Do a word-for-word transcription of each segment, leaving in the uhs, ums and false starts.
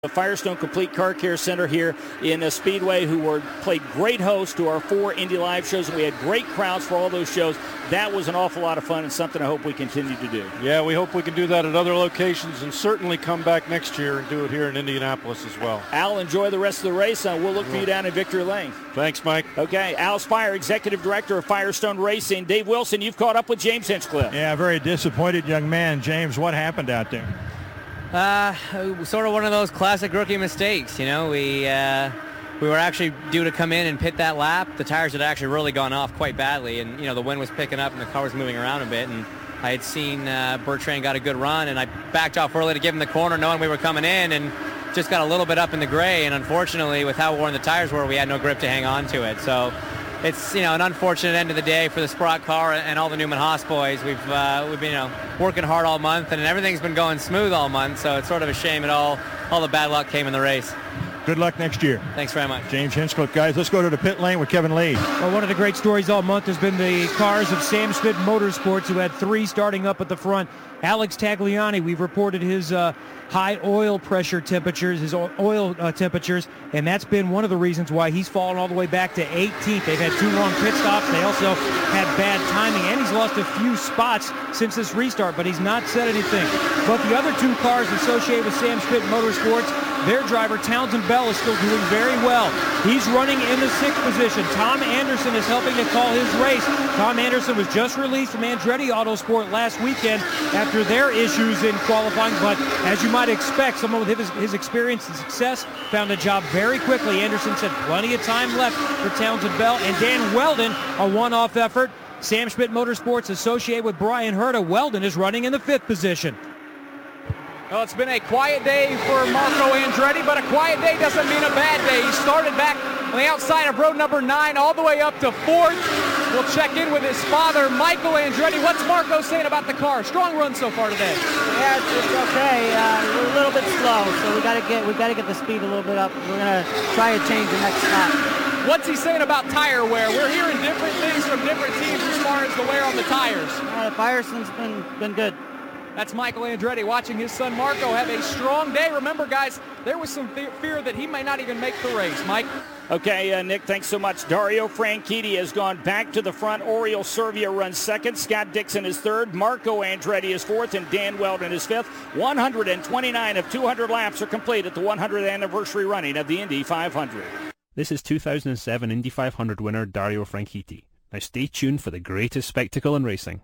The Firestone Complete Car Care Center here in uh, Speedway, who were played great host to our four Indy Live shows, and we had great crowds for all those shows. That was an awful lot of fun and something I hope we continue to do. Yeah, we hope we can do that at other locations and certainly come back next year and do it here in Indianapolis as well. Al, enjoy the rest of the race, and we'll look for you down in Victory Lane. Thanks, Mike. Okay, Al Spire, Executive Director of Firestone Racing. Dave Wilson, you've caught up with James Hinchcliffe. Yeah, very disappointed young man. James, what happened out there? Uh, sort of one of those classic rookie mistakes. You know, we uh, we were actually due to come in and pit that lap. The tires had actually really gone off quite badly, and you know the wind was picking up and the car was moving around a bit. And I had seen uh, Bertrand got a good run, and I backed off early to give him the corner, knowing we were coming in, and just got a little bit up in the gray. And unfortunately, with how worn the tires were, we had no grip to hang on to it. So it's, you know, an unfortunate end of the day for the Sprott car and all the Newman Haas boys. We've uh, we've been, you know, working hard all month, and everything's been going smooth all month. So it's sort of a shame it all all the bad luck came in the race. Good luck next year. Thanks very much. James Hinchcliffe. Guys, let's go to the pit lane with Kevin Lee. Well, one of the great stories all month has been the cars of Sam Schmidt Motorsports, who had three starting up at the front. Alex Tagliani, we've reported his uh, high oil pressure temperatures, his oil uh, temperatures, and that's been one of the reasons why he's fallen all the way back to eighteenth. They've had two long pit stops. They also had bad timing, and he's lost a few spots since this restart, but he's not said anything. But the other two cars associated with Sam Schmidt Motorsports, their driver, Townsend Bell, is still doing very well. He's running in the sixth position. Tom Anderson is helping to call his race. Tom Anderson was just released from Andretti Autosport last weekend after their issues in qualifying, but as you might expect, someone with his, his experience and success found a job very quickly. Anderson said plenty of time left for Townsend Bell, and Dan Weldon, a one-off effort. Sam Schmidt Motorsports associated with Brian Herta. Weldon is running in the fifth position. Well, it's been a quiet day for Marco Andretti, but a quiet day doesn't mean a bad day. He started back on the outside of road number nine all the way up to fourth. We'll check in with his father, Michael Andretti. What's Marco saying about the car? Strong run so far today. Yeah, it's, it's okay. Uh, we're a little bit slow, so we got to get we got to get the speed a little bit up. We're gonna try to change the next lap. What's he saying about tire wear? We're hearing different things from different teams as far as the wear on the tires. Uh, the Firestone's been been good. That's Michael Andretti watching his son Marco have a strong day. Remember, guys, there was some fe- fear that he may not even make the race. Mike? Okay, uh, Nick, thanks so much. Dario Franchitti has gone back to the front. Oriol Servia runs second. Scott Dixon is third. Marco Andretti is fourth, and Dan Weldon is fifth. one hundred twenty-nine of two hundred laps are complete at the one hundredth anniversary running of the Indy five hundred. This is two thousand seven Indy five hundred winner Dario Franchitti. Now stay tuned for the greatest spectacle in racing.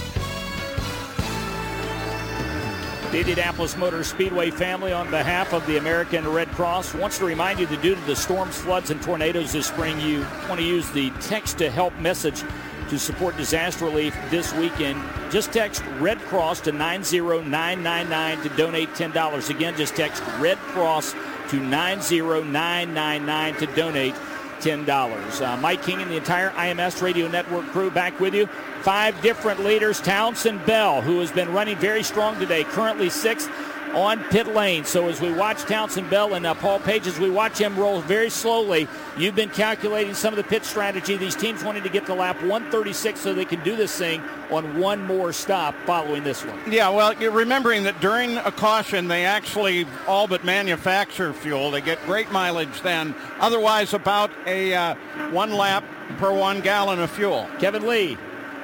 The Indianapolis Motor Speedway family, on behalf of the American Red Cross, wants to remind you that due to the storms, floods, and tornadoes this spring, you want to use the text to help message to support disaster relief this weekend. Just text Red Cross to nine zero nine nine nine to donate ten dollars. Again, just text Red Cross to nine zero nine nine nine to donate ten dollars. Uh, Mike King and the entire I M S Radio Network crew back with you. Five different leaders. Townsend Bell, who has been running very strong today, currently sixth on pit lane. So as we watch Townsend Bell and uh, Paul Page, as we watch him roll very slowly, you've been calculating some of the pit strategy. These teams wanting to get to lap one thirty-six so they can do this thing on one more stop following this one. Yeah, well, you're remembering that during a caution, they actually all but manufacture fuel. They get great mileage then. Otherwise, about a uh, one lap per one gallon of fuel. Kevin Lee.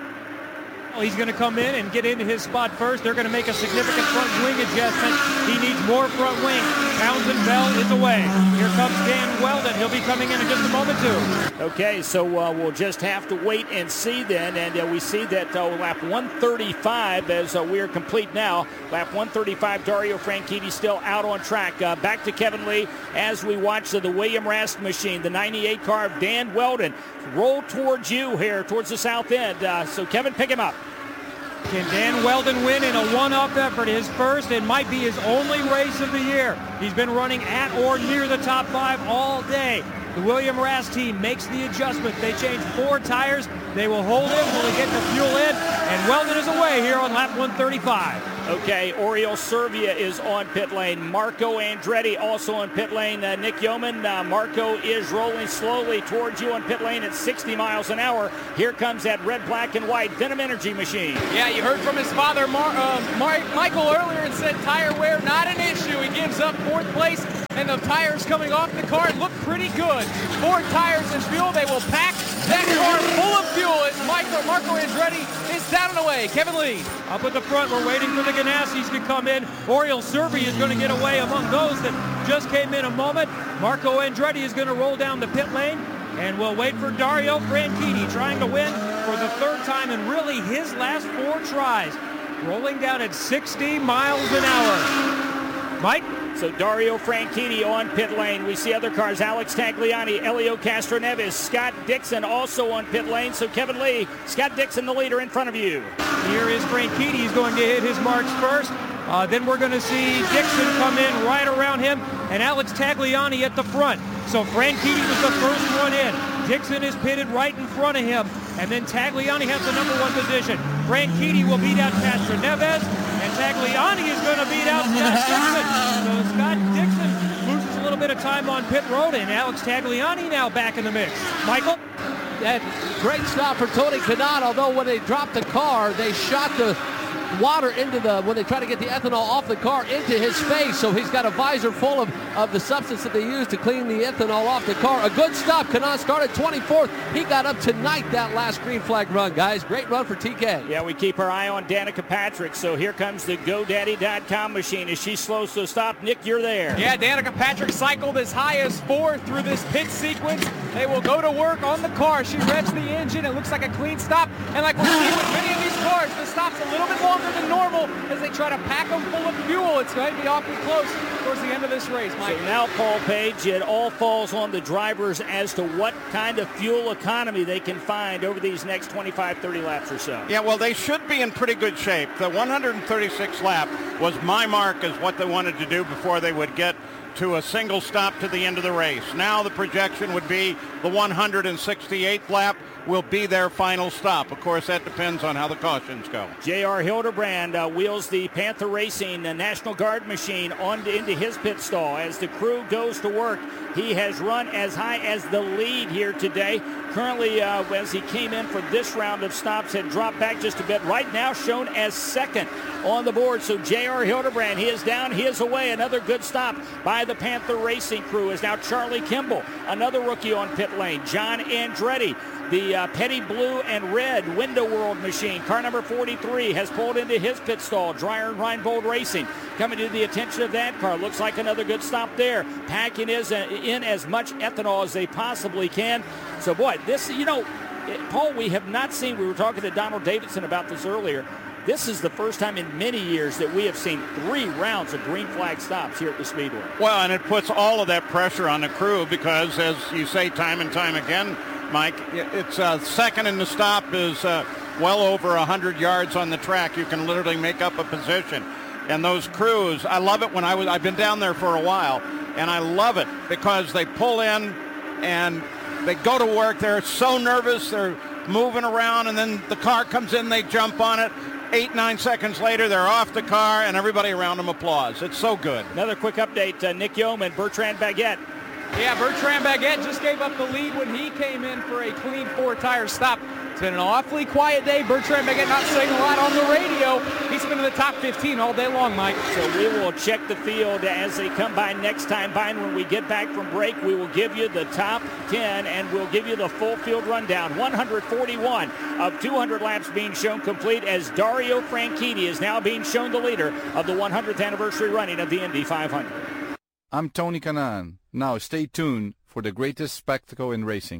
He's going to come in and get into his spot first. They're going to make a significant front wing adjustment. He needs more front wing. Townsend Bell is away. Here comes Dan Weldon. He'll be coming in in just a moment, too. Okay, so uh, we'll just have to wait and see then. And uh, we see that uh, lap one thirty-five, as uh, we're complete now. Lap one thirty-five, Dario Franchitti still out on track. Uh, back to Kevin Lee as we watch uh, the William Rast machine, the ninety-eight car of Dan Weldon, roll towards you here, towards the south end. Uh, so, Kevin, pick him up. Can Dan Weldon win in a one-up effort? His first and might be his only race of the year. He's been running at or near the top five all day. The William Rast team makes the adjustment. They change four tires. They will hold him until they get the fuel in. And Weldon is away here on lap one thirty-five. Okay, Oriol Servia is on pit lane. Marco Andretti also on pit lane. Uh, Nick Yeoman, uh, Marco is rolling slowly towards you on pit lane at sixty miles an hour. Here comes that red, black, and white Venom Energy machine. Yeah, you heard from his father, Mar- uh, Mar- Michael, earlier and said tire wear, not an issue. He gives up fourth place. And the tires coming off the car look pretty good. Ford Tires and Fuel, they will pack that car full of fuel as Michael, Marco Andretti is down and away. Kevin Lee. Up at the front, we're waiting for the Ganassis to come in. Oriol Servia is going to get away among those that just came in a moment. Marco Andretti is going to roll down the pit lane, and we'll wait for Dario Franchitti trying to win for the third time in really his last four tries. Rolling down at sixty miles an hour. Mike? So Dario Franchitti on pit lane. We see other cars, Alex Tagliani, Helio Castroneves, Scott Dixon also on pit lane. So Kevin Lee, Scott Dixon the leader in front of you. Here is Franchitti. He's going to hit his marks first. Uh, then we're going to see Dixon come in right around him and Alex Tagliani at the front. So Franchitti was the first one in. Dixon is pitted right in front of him. And then Tagliani has the number one position. Franchitti will beat out Castroneves. And Tagliani is going to beat out Scott Dixon. So Scott Dixon loses a little bit of time on pit road. And Alex Tagliani now back in the mix. Michael? That great stop for Tony Kanaan, although when they dropped the car, they shot the water into the, when they try to get the ethanol off the car, into his face. So he's got a visor full of, of the substance that they use to clean the ethanol off the car. A good stop. Kanaan started twenty-fourth. He got up tonight that last green flag run, guys. Great run for T K. Yeah, we keep our eye on Danica Patrick. So here comes the GoDaddy dot com machine as she slows to a stop. Nick, you're there. Yeah, Danica Patrick cycled as high as fourth through this pit sequence. They will go to work on the car. She revs the engine. It looks like a clean stop. And like we're seeing with many of these cars, the stop's a little bit longer than normal as they try to pack them full of fuel. It's going to be awfully close towards the end of this race, Mike. So now, Paul Page, it all falls on the drivers as to what kind of fuel economy they can find over these next twenty-five, thirty laps or so. Yeah, well, they should be in pretty good shape. The one hundred thirty-sixth lap was my mark as what they wanted to do before they would get to a single stop to the end of the race. Now the projection would be the one hundred sixty-eighth lap will be their final stop. Of course, that depends on how the cautions go. J R Hildebrand uh, wheels the Panther Racing uh, National Guard machine on into his pit stall as the crew goes to work. He has run as high as the lead here today. Currently, uh, as he came in for this round of stops, had dropped back just a bit. Right now shown as second on the board. So J R Hildebrand, he is down, he is away. Another good stop by the Panther Racing crew is now Charlie Kimball, another rookie on pit lane. John Andretti, the uh, Petty Blue and Red Window World machine, car number forty-three, has pulled into his pit stall. Dreyer and Reinbold Racing coming to the attention of that car. Looks like another good stop there. Packing is, uh, in as much ethanol as they possibly can. So, boy, this, you know, Paul, we have not seen, we were talking to Donald Davidson about this earlier. This is the first time in many years that we have seen three rounds of green flag stops here at the Speedway. Well, and it puts all of that pressure on the crew because, as you say time and time again, Mike, it's uh, second in the stop is uh, well over one hundred yards on the track. You can literally make up a position. And those crews, I love it when I was, I've been down there for a while, and I love it because they pull in and they go to work. They're so nervous. They're moving around, and then the car comes in, they jump on it. Eight, nine seconds later, they're off the car, and everybody around them applauds. It's so good. Another quick update, uh, Nick Yeoman, Bertrand Baguette. Yeah, Bertrand Baguette just gave up the lead when he came in for a clean four-tire stop. It's been an awfully quiet day. Bertrand Baguette not saying a lot on the radio. He's been in the top fifteen all day long, Mike. So we will check the field as they come by next time by. And when we get back from break, we will give you the top ten, and we'll give you the full field rundown. one hundred forty-one of two hundred laps being shown complete as Dario Franchitti is now being shown the leader of the one hundredth anniversary running of the Indy five hundred. I'm Tony Kanaan. Now stay tuned for the greatest spectacle in racing.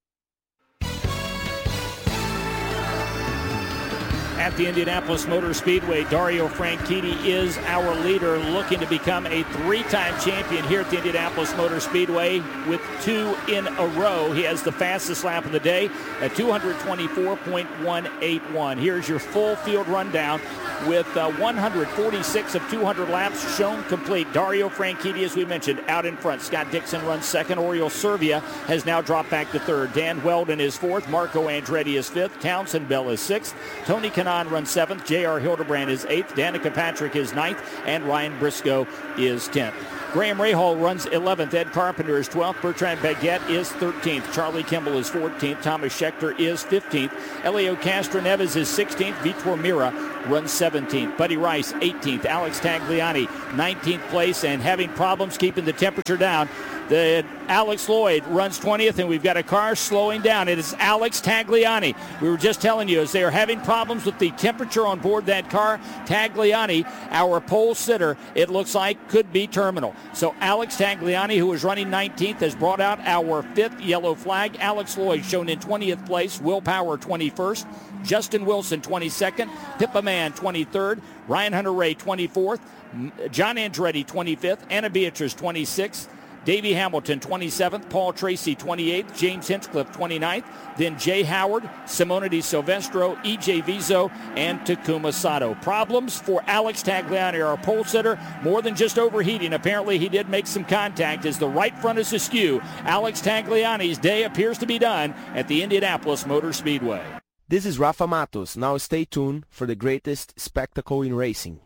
At the Indianapolis Motor Speedway, Dario Franchitti is our leader, looking to become a three-time champion here at the Indianapolis Motor Speedway with two in a row. He has the fastest lap of the day at two twenty-four point one eight one. Here's your full field rundown with uh, one hundred forty-six of two hundred laps shown complete. Dario Franchitti, as we mentioned, out in front. Scott Dixon runs second. Oriol Servia has now dropped back to third. Dan Weldon is fourth. Marco Andretti is fifth. Townsend Bell is sixth. Tony Kanaan runs seventh. J R Hildebrand is eighth. Danica Patrick is ninth. And Ryan Briscoe is tenth. Graham Rahal runs eleventh. Ed Carpenter is twelfth. Bertrand Baguette is thirteenth. Charlie Kimball is fourteenth. Thomas Schechter is fifteenth. Helio Castroneves is sixteenth. Vitor Mira runs seventeenth. Buddy Rice, eighteenth. Alex Tagliani, nineteenth place, and having problems keeping the temperature down. The Alex Lloyd runs twentieth, and we've got a car slowing down. It is Alex Tagliani. We were just telling you, as they are having problems with the temperature on board that car, Tagliani, our pole sitter, it looks like could be terminal. So Alex Tagliani, who is running nineteenth, has brought out our fifth yellow flag. Alex Lloyd shown in twentieth place. Will Power twenty-first. Justin Wilson twenty-second. Pippa Mann twenty-third. Ryan Hunter-Ray twenty-fourth. John Andretti twenty-fifth. Anna Beatrice twenty-sixth. Davey Hamilton twenty-seventh, Paul Tracy twenty-eighth, James Hinchcliffe twenty-ninth, then Jay Howard, Simona Di Silvestro, E J Vizo, and Takuma Sato. Problems for Alex Tagliani, our pole sitter, more than just overheating. Apparently he did make some contact as the right front is askew. Alex Tagliani's day appears to be done at the Indianapolis Motor Speedway. This is Rafa Matos. Now stay tuned for the greatest spectacle in racing.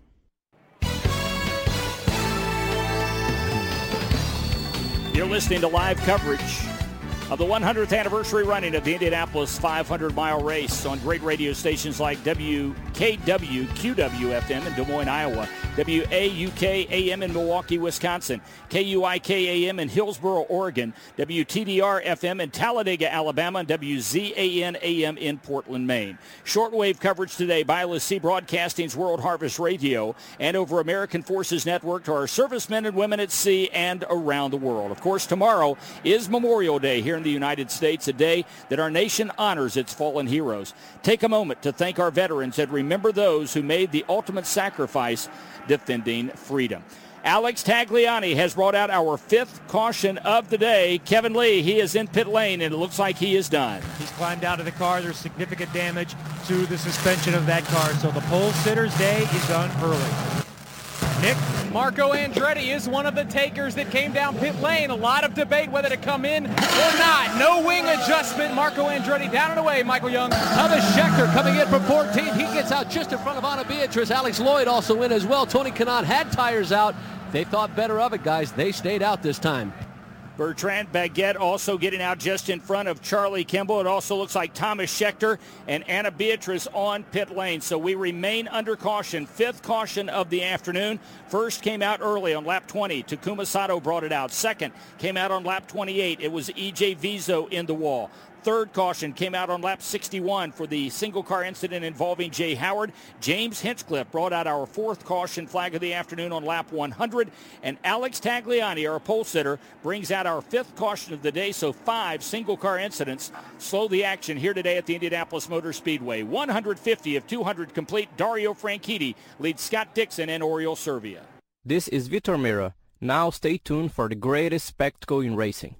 You're listening to live coverage of the one hundredth anniversary running of the Indianapolis five hundred mile race on great radio stations like W K W Q W F M in Des Moines, Iowa, W A U K A M in Milwaukee, Wisconsin, K U I K A M in Hillsboro, Oregon, W T D R F M in Talladega, Alabama, and W Z A N A M in Portland, Maine. Shortwave coverage today by LaCie Broadcasting's World Harvest Radio and over American Forces Network to our servicemen and women at sea and around the world. Of course, tomorrow is Memorial Day here in the United States, a day that our nation honors its fallen heroes. Take a moment to thank our veterans and remember those who made the ultimate sacrifice defending freedom. Alex Tagliani has brought out our fifth caution of the day. Kevin Lee, he is in pit lane, and it looks like he is done. He's climbed out of the car. There's significant damage to the suspension of that car, so the pole sitter's day is done early. Nick? Marco Andretti is one of the takers that came down pit lane. A lot of debate whether to come in or not. No wing adjustment. Marco Andretti down and away. Michael Young. Thomas Scheckter coming in from fourteenth. He gets out just in front of Anna Beatrice. Alex Lloyd also in as well. Tony Kanaan had tires out. They thought better of it, guys. They stayed out this time. Bertrand Baguette also getting out just in front of Charlie Kimball. It also looks like Thomas Scheckter and Anna Beatrice on pit lane. So we remain under caution. Fifth caution of the afternoon. First came out early on lap twenty. Takuma Sato brought it out. Second came out on lap twenty-eight. It was E J Vizo in the wall. Third caution came out on lap sixty-one for the single car incident involving Jay Howard. James Hinchcliffe brought out our fourth caution flag of the afternoon on lap one hundred. And Alex Tagliani, our pole sitter, brings out our fifth caution of the day. So five single car incidents slow the action here today at the Indianapolis Motor Speedway. one hundred fifty of two hundred complete. Dario Franchitti leads Scott Dixon and Oriol Servia. This is Vitor Meira. Now stay tuned for the greatest spectacle in racing.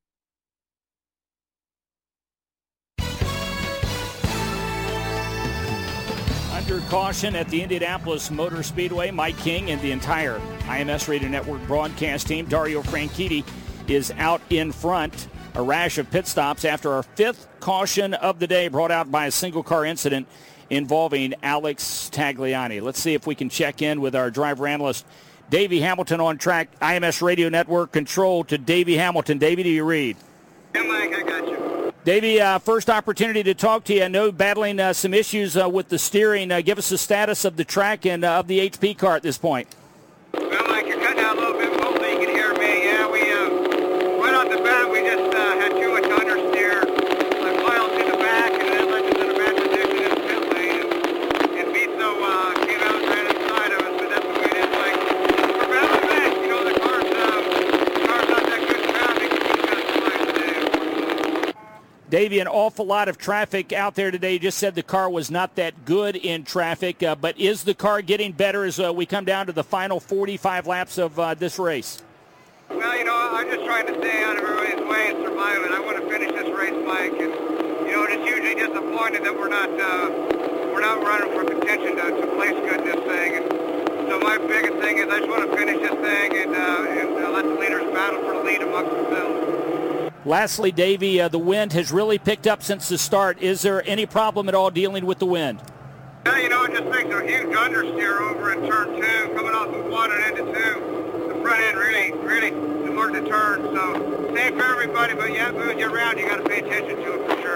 Under caution at the Indianapolis Motor Speedway, Mike King and the entire I M S Radio Network broadcast team. Dario Franchitti is out in front. A rash of pit stops after our fifth caution of the day brought out by a single car incident involving Alex Tagliani. Let's see if we can check in with our driver analyst, Davey Hamilton, on track. I M S Radio Network control to Davey Hamilton. Davey, do you read? Yeah, Mike, I got you. Davey, uh, first opportunity to talk to you. I know battling uh, some issues uh, with the steering. Uh, give us the status of the track and uh, of the H P car at this point. Well, Mike, you're cutting out a little bit. Hopefully you can hear me. Yeah, we uh, right off the bat, we just uh, had too much understeer. Like miles in the back, and then left us in a bad position in the pit lane. And, and Vizo uh, came out and ran inside of us, but that's the way it is. Like, we're battling back. You know, the car's, uh, the car's not that good in traffic. We've got some life today. Davey, an awful lot of traffic out there today. You just said the car was not that good in traffic, uh, but is the car getting better as uh, we come down to the final forty-five laps of uh, this race? Well, you know, I'm just trying to stay out of everybody's way and survive it. I want to finish this race, Mike, and, you know, it's hugely disappointed that we're not uh, we're not running for contention to, to place good in this thing. And so my biggest thing is I just want to finish this thing and, uh, and uh, let the leaders battle for the lead amongst themselves. Lastly, Davey, uh, the wind has really picked up since the start. Is there any problem at all dealing with the wind? Yeah, you know, it just makes a huge understeer over in turn two, coming off the one and into two. The front end really, really is hard to turn. So, same for everybody, but yeah, moving you around, you got to pay attention to it for sure.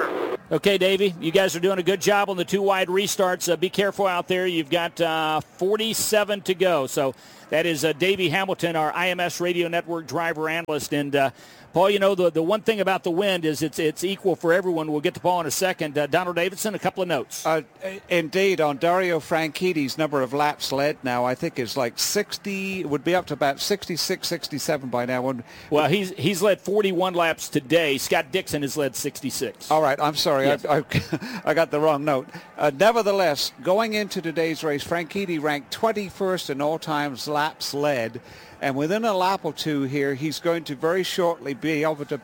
Okay, Davey, you guys are doing a good job on the two wide restarts. Uh, be careful out there. You've got uh, forty-seven to go. So that is uh, Davey Hamilton, our I M S Radio Network driver analyst. And, uh, Paul, you know, the, the one thing about the wind is it's it's equal for everyone. We'll get to Paul in a second. Uh, Donald Davidson, a couple of notes. Uh, indeed, on Dario Franchitti's number of laps led now, I think is like sixty, would be up to about sixty-six, sixty-seven by now. When, well, he's he's led forty-one laps today. Scott Dixon has led sixty-six. All right, I'm sorry. Yes. I, I, I got the wrong note. Uh, nevertheless, going into today's race, Franchitti ranked twenty-first in all-time laps led. And within a lap or two here, he's going to very shortly be able to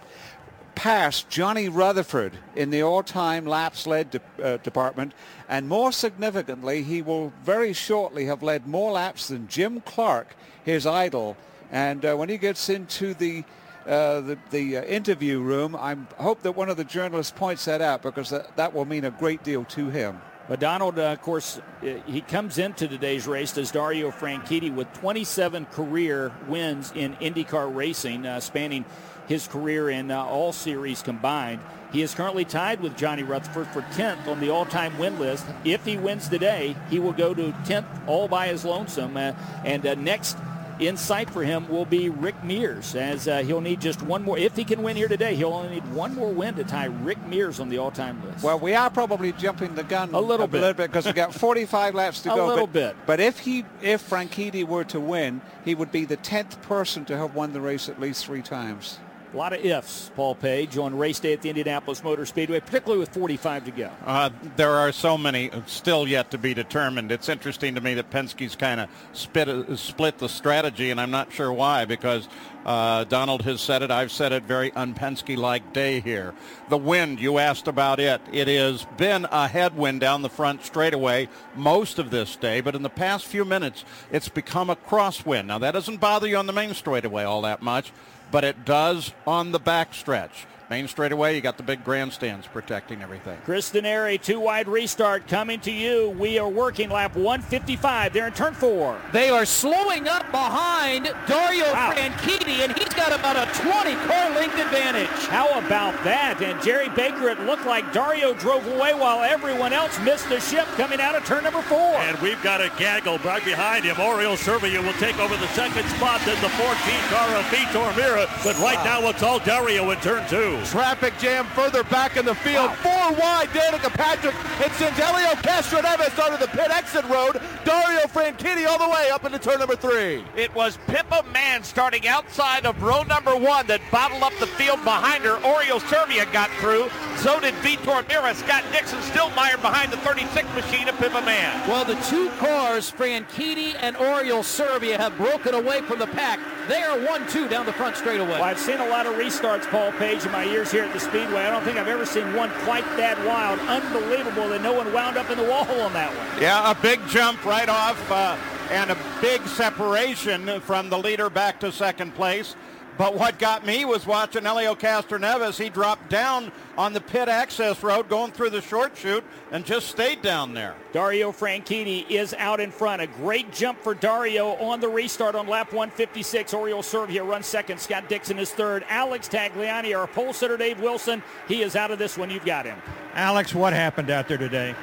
pass Johnny Rutherford in the all-time laps led de- uh, department. And more significantly, he will very shortly have led more laps than Jim Clark, his idol. And uh, when he gets into the uh, the, the uh, interview room, I hope that one of the journalists points that out, because that, that will mean a great deal to him. But Donald, uh, of course, uh, he comes into today's race as Dario Franchitti with twenty-seven career wins in IndyCar racing, uh, spanning his career in uh, all series combined. He is currently tied with Johnny Rutherford for tenth on the all-time win list. If he wins today, he will go to tenth all by his lonesome. Uh, and uh, next in sight for him will be Rick Mears, as uh, he'll need just one more. If he can win here today, he'll only need one more win to tie Rick Mears on the all-time list. Well, we are probably jumping the gun a little a bit, little bit because we've got forty-five laps to a go. A little but, bit. But if he, if Franchitti were to win, he would be the tenth person to have won the race at least three times. A lot of ifs, Paul Page, on race day at the Indianapolis Motor Speedway, particularly with forty-five to go. Uh, there are so many still yet to be determined. It's interesting to me that Penske's kind of split, split the strategy, and I'm not sure why, because uh, Donald has said it, I've said it, very un-Penske-like day here. The wind, you asked about it. It has been a headwind down the front straightaway most of this day, but in the past few minutes, it's become a crosswind. Now, that doesn't bother you on the main straightaway all that much, but it does on the backstretch. Main straightaway, you got the big grandstands protecting everything. Chris Denari, two-wide restart coming to you. We are working lap one fifty-five. They're in turn four. They are slowing up behind Dario wow. Franchitti, and he's got about a twenty-car length advantage. How about that? And Jerry Baker, it looked like Dario drove away while everyone else missed the ship coming out of turn number four. And we've got a gaggle right behind him. Oriol Servia will take over the second spot, then the fourteen car of Vitor Meira. But right wow. now it's all Dario in turn two. Traffic jam further back in the field. Wow. Four wide, Danica Patrick. It sends Helio Castroneves onto the pit exit road. Dario Franchitti all the way up into turn number three. It was Pippa Mann starting outside of row number one that bottled up the field behind her. Oriol Servia got through. So did Vitor Meira. Scott Dixon still mired behind the thirty-six machine of Pippa Mann. Well, the two cars, Franchitti and Oriol Servia, have broken away from the pack. They are one two down the front straightaway. Well, I've seen a lot of restarts, Paul Page, in my years here at the Speedway. I don't think I've ever seen one quite that wild. Unbelievable that no one wound up in the wall on that one. Yeah, a big jump right off uh, and a big separation from the leader back to second place. But what got me was watching Helio Castroneves. He dropped down on the pit access road going through the short chute and just stayed down there. Dario Franchitti is out in front. A great jump for Dario on the restart on lap one fifty-six. Oriol Servia runs second. Scott Dixon is third. Alex Tagliani, our pole sitter Dave Wilson, he is out of this one. You've got him. Alex, what happened out there today?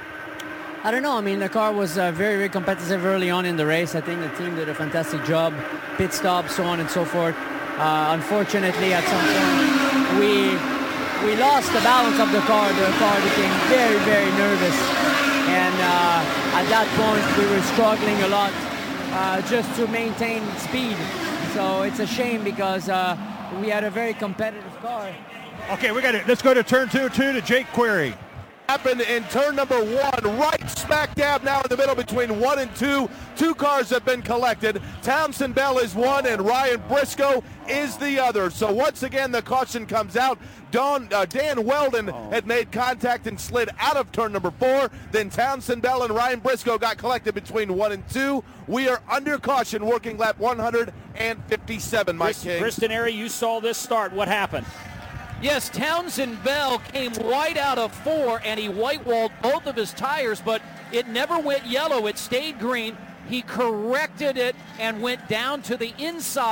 I don't know. I mean, the car was uh, very, very competitive early on in the race. I think the team did a fantastic job. Pit stop, so on and so forth. Uh, unfortunately, at some point, we we lost the balance of the car. The car became very, very nervous. And uh, at that point, we were struggling a lot uh, just to maintain speed. So it's a shame because uh, we had a very competitive car. Okay, we got it. Let's go to turn two, two to Jake Query. Happened in turn number one, right smack dab now in the middle between one and two. Two cars have been collected. Townsend Bell is one and Ryan Briscoe is the other. So once again, the caution comes out. Don, uh, Dan Weldon oh. had made contact and slid out of turn number four. Then Townsend Bell and Ryan Briscoe got collected between one and two. We are under caution working lap one fifty-seven, Mike Chris, King. Chris Denari, you saw this start. What happened? Yes, Townsend Bell came right out of four, and he white-walled both of his tires, but it never went yellow. It stayed green. He corrected it and went down to the inside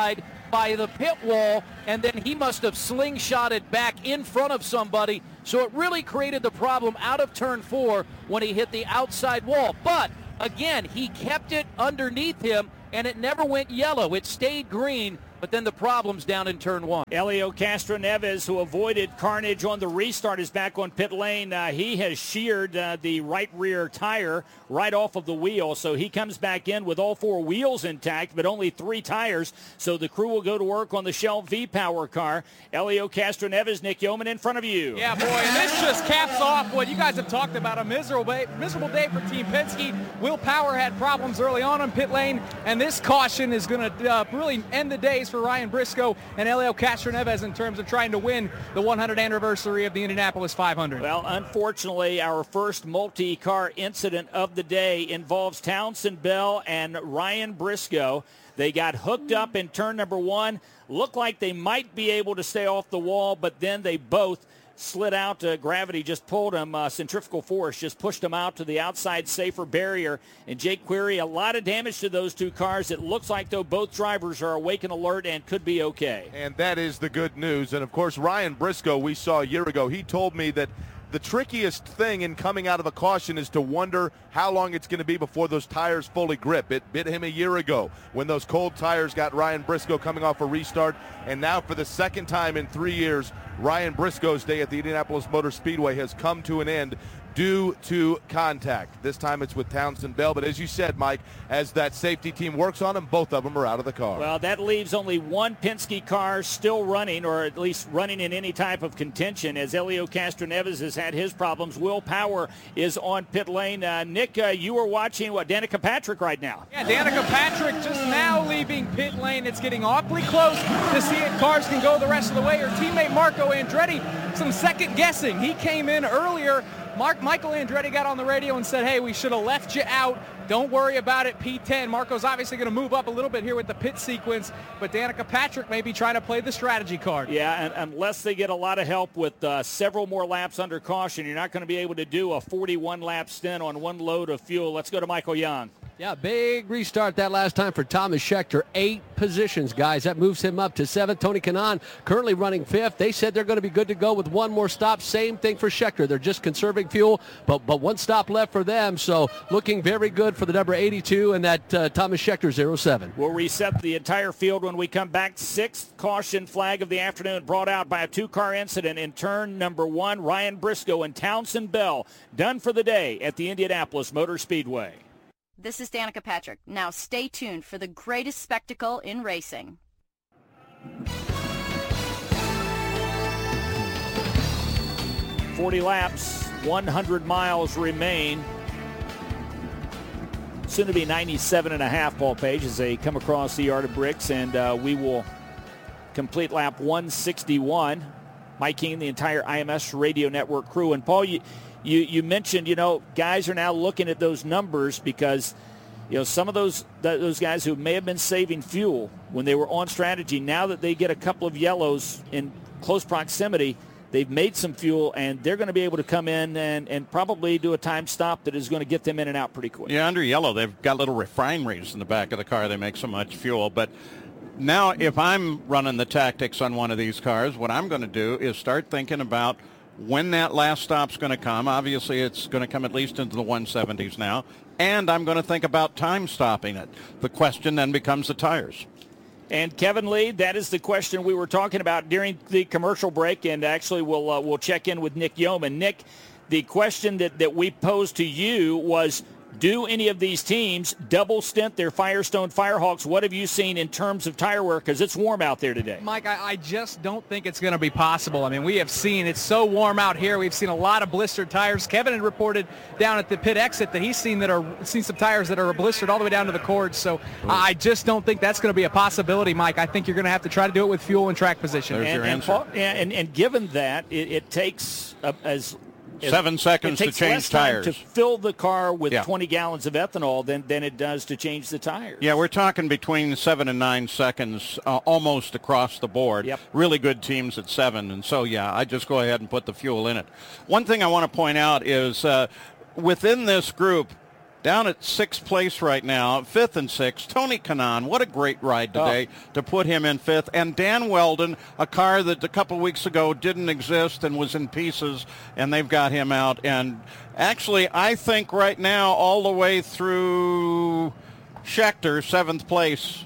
by the pit wall, and then he must have slingshotted back in front of somebody. So it really created the problem out of turn four when he hit the outside wall. But again, he kept it underneath him, and it never went yellow. It stayed green, but then the problem's down in turn one. Helio Castroneves, who avoided carnage on the restart, is back on pit lane. Uh, he has sheared uh, the right rear tire right off of the wheel, so he comes back in with all four wheels intact, but only three tires, so the crew will go to work on the Shell V-Power car. Helio Castroneves, Nick Yeoman in front of you. Yeah, boy, and this just caps off what you guys have talked about, a miserable day, miserable day for Team Penske. Will Power had problems early on in pit lane, and this caution is going to uh, really end the days for Ryan Briscoe and Helio Castroneves in terms of trying to win the one hundredth anniversary of the Indianapolis five hundred. Well, unfortunately, our first multi-car incident of the day involves Townsend Bell and Ryan Briscoe. They got hooked up in turn number one. Looked like they might be able to stay off the wall, but then they both slid out. Uh, gravity just pulled them. Uh, centrifugal force just pushed them out to the outside safer barrier. And Jake Query, a lot of damage to those two cars. It looks like, though, both drivers are awake and alert and could be okay. And that is the good news. And, of course, Ryan Briscoe, we saw a year ago, he told me that the trickiest thing in coming out of a caution is to wonder how long it's going to be before those tires fully grip. It bit him a year ago when those cold tires got Ryan Briscoe coming off a restart. And now for the second time in three years, Ryan Briscoe's day at the Indianapolis Motor Speedway has come to an end due to contact. This time it's with Townsend Bell, but as you said, Mike, as that safety team works on them, both of them are out of the car. Well, that leaves only one Penske car still running, or at least running in any type of contention, as Helio Castroneves has had his problems. Will Power is on pit lane. Uh, Nick, uh, you are watching, what, Danica Patrick right now? Yeah, Danica Patrick just now leaving pit lane. It's getting awfully close to see if cars can go the rest of the way. Her teammate Marco Andretti, some second guessing. He came in earlier. Mark, Michael Andretti got on the radio and said, hey, we should have left you out. Don't worry about it, P ten. Marco's obviously going to move up a little bit here with the pit sequence, but Danica Patrick may be trying to play the strategy card. Yeah, and unless they get a lot of help with uh, several more laps under caution, you're not going to be able to do a forty-one lap stint on one load of fuel. Let's go to Michael Young. Yeah, big restart that last time for Thomas Scheckter. Eight positions, guys. That moves him up to seventh. Tony Kanaan currently running fifth. They said they're going to be good to go with one more stop. Same thing for Scheckter. They're just conserving fuel, but but one stop left for them. So looking very good for the number eighty-two and that uh, Thomas Scheckter oh seven. We'll reset the entire field when we come back. Sixth caution flag of the afternoon brought out by a two-car incident in turn number one. Ryan Briscoe and Townsend Bell done for the day at the Indianapolis Motor Speedway. This is Danica Patrick. Now stay tuned for the greatest spectacle in racing. forty laps, one hundred miles remain. Soon to be ninety-seven and a half, Paul Page, as they come across the yard of bricks, and uh, we will complete lap one sixty-one. Mike King, the entire I M S Radio Network crew. And Paul, you You, you mentioned, you know, guys are now looking at those numbers because, you know, some of those those guys who may have been saving fuel when they were on strategy, now that they get a couple of yellows in close proximity, they've made some fuel, and they're going to be able to come in and, and probably do a time stop that is going to get them in and out pretty quick. Yeah, under yellow, they've got little refineries in the back of the car. They make so much fuel. But now if I'm running the tactics on one of these cars, what I'm going to do is start thinking about when that last stop's going to come. Obviously, it's going to come at least into the one seventies now. And I'm going to think about time stopping it. The question then becomes the tires. And Kevin Lee, that is the question we were talking about during the commercial break. And actually, we'll, uh, we'll check in with Nick Yeoman. Nick, the question that, that we posed to you was, do any of these teams double stint their Firestone Firehawks? What have you seen in terms of tire wear? Because it's warm out there today. Mike, I, I just don't think it's going to be possible. I mean, we have seen it's so warm out here. We've seen a lot of blistered tires. Kevin had reported down at the pit exit that he's seen that are seen some tires that are blistered all the way down to the cords. So uh, I just don't think that's going to be a possibility, Mike. I think you're going to have to try to do it with fuel and track position. There's and, your and, answer. Paul, and, and given that, it, it takes uh, as Seven it, seconds it to change less time tires. to fill the car with yeah. twenty gallons of ethanol than, than it does to change the tires. Yeah, we're talking between seven and nine seconds uh, almost across the board. Yep. Really good teams at seven. And so, yeah, I just go ahead and put the fuel in it. One thing I want to point out is uh, within this group, Down at sixth place right now, fifth and sixth, Tony Kanaan. What a great ride today oh. to put him in fifth. And Dan Weldon, a car that a couple weeks ago didn't exist and was in pieces, and they've got him out. And actually, I think right now, all the way through Schechter, seventh place,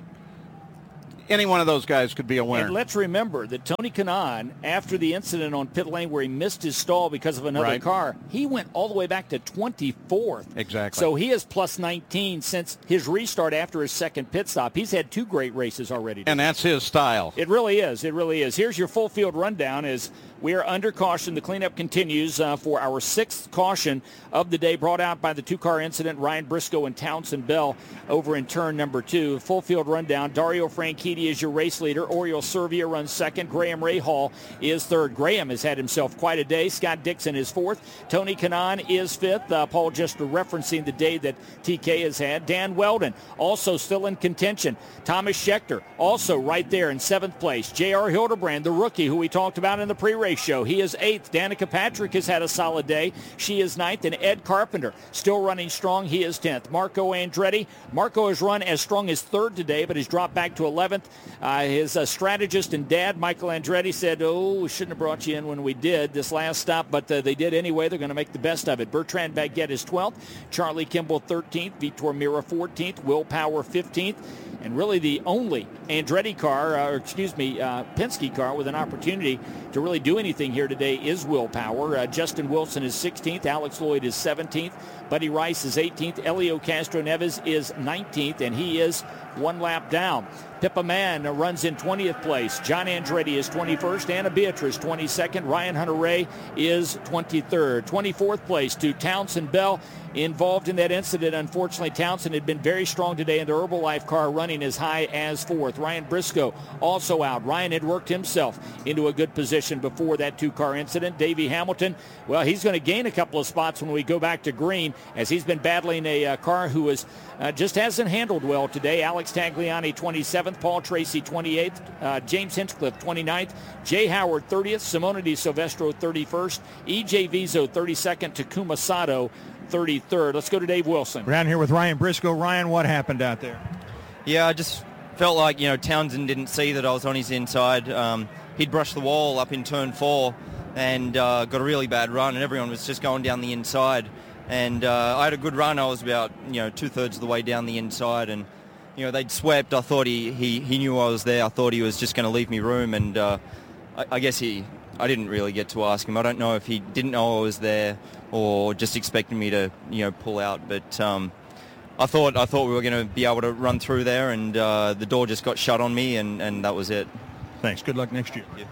any one of those guys could be a winner. And let's remember that Tony Kanaan, after the incident on pit lane where he missed his stall because of another right. car, he went all the way back to twenty-fourth. Exactly. So he is plus nineteen since his restart after his second pit stop. He's had two great races already today. And that's his style. It really is. It really is. Here's your full field rundown as we are under caution. The cleanup continues uh, for our sixth caution of the day, brought out by the two-car incident, Ryan Briscoe and Townsend Bell over in turn number two. Full field rundown. Dario Franchitti is your race leader. Oriol Servia runs second. Graham Rahal is third. Graham has had himself quite a day. Scott Dixon is fourth. Tony Kanaan is fifth. Uh, Paul just referencing the day that T K has had. Dan Weldon also still in contention. Thomas Schechter also right there in seventh place. J R Hildebrand, the rookie who we talked about in the pre-race show. He is eighth. Danica Patrick has had a solid day. She is ninth. And Ed Carpenter still running strong. He is tenth. Marco Andretti. Marco has run as strong as third today, but has dropped back to eleventh. Uh, his uh, strategist and dad, Michael Andretti, said, oh, we shouldn't have brought you in when we did this last stop, but uh, they did anyway. They're going to make the best of it. Bertrand Baguette is twelfth. Charlie Kimball thirteenth. Vitor Mira fourteenth. Will Power fifteenth. And really the only Andretti car, uh, or excuse me, uh, Penske car with an opportunity to really do anything here today is Will Power. Uh, Justin Wilson is sixteenth. Alex Lloyd is seventeenth. Buddy Rice is eighteenth. Elio Castro Neves is nineteenth, and he is one lap down. Pippa Mann runs in twentieth place. John Andretti is twenty-first. Anna Beatrice twenty-second. Ryan Hunter-Ray is twenty-third. twenty-fourth place to Townsend Bell. Involved in that incident, unfortunately, Townsend had been very strong today in the Herbalife car, running as high as fourth. Ryan Briscoe also out. Ryan had worked himself into a good position before that two-car incident. Davey Hamilton, well, he's going to gain a couple of spots when we go back to green, as he's been battling a uh, car who is uh, just hasn't handled well today. Alex Tagliani, twenty-seventh. Paul Tracy, twenty-eighth. Uh, James Hinchcliffe, twenty-ninth. Jay Howard, thirtieth. Simona Di Silvestro, thirty-first. E J Vizo, thirty-second. Takuma Sato, thirty-third. Let's go to Dave Wilson. We're down here with Ryan Briscoe. Ryan, what happened out there? Yeah, I just felt like, you know, Townsend didn't see that I was on his inside. Um, he'd brushed the wall up in turn four and uh, got a really bad run, and everyone was just going down the inside. And uh, I had a good run. I was about, you know, two-thirds of the way down the inside, and, you know, they'd swept. I thought he, he, he knew I was there. I thought he was just going to leave me room, and uh, I, I guess he... I didn't really get to ask him. I don't know if he didn't know I was there or just expected me to, you know, pull out. But um, I thought I thought we were going to be able to run through there, and uh, the door just got shut on me, and, and that was it. Thanks. Good luck next year. Yeah.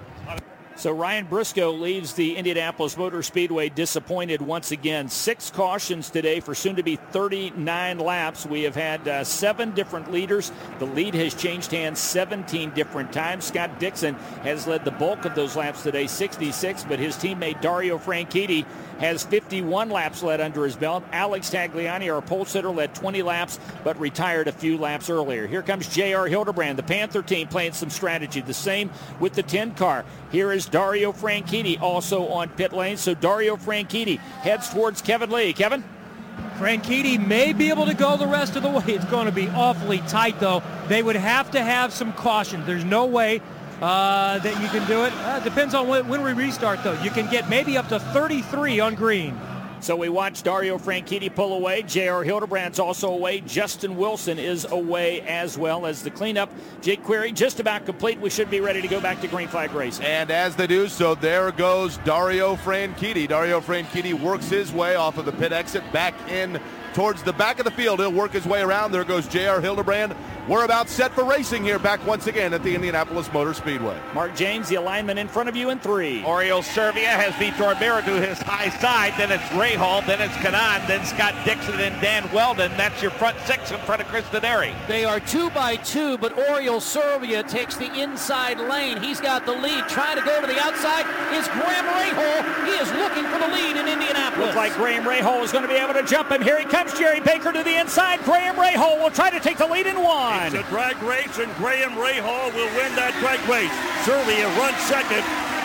So Ryan Briscoe leaves the Indianapolis Motor Speedway disappointed once again. Six cautions today for soon-to-be thirty-nine laps. We have had uh, seven different leaders. The lead has changed hands seventeen different times. Scott Dixon has led the bulk of those laps today, sixty-six, but his teammate Dario Franchitti has fifty-one laps led under his belt. Alex Tagliani, our pole sitter, led twenty laps, but retired a few laps earlier. Here comes J R Hildebrand, the Panther team, playing some strategy. The same with the ten car. Here is Dario Franchitti also on pit lane. So Dario Franchitti heads towards Kevin Lee. Kevin? Franchitti may be able to go the rest of the way. It's going to be awfully tight, though. They would have to have some caution. There's no way uh, that you can do it. Uh, depends on when, when we restart, though. You can get maybe up to thirty-three on green. So we watch Dario Franchitti pull away. J R Hildebrand's also away. Justin Wilson is away as well as the cleanup. Jake Query just about complete. We should be ready to go back to green flag racing. And as they do so, there goes Dario Franchitti. Dario Franchitti works his way off of the pit exit back in towards the back of the field. He'll work his way around. There goes J R Hildebrand. We're about set for racing here back once again at the Indianapolis Motor Speedway. Mark James, the alignment in front of you in three. Oriol Servia has Vitor Mira to his high side. Then it's Rahal. Then it's Kanaan. Then Scott Dixon and Dan Weldon. That's your front six in front of Chris Denari. They are two by two, but Oriol Servia takes the inside lane. He's got the lead. Trying to go to the outside is Graham Rahal. He is looking for the lead in Indianapolis. Looks like Graham Rahal is going to be able to jump him. Here he comes, Jerry Baker to the inside. Graham Rahal will try to take the lead in one. It's a drag race, and Graham Rahal will win that drag race. Servia runs second.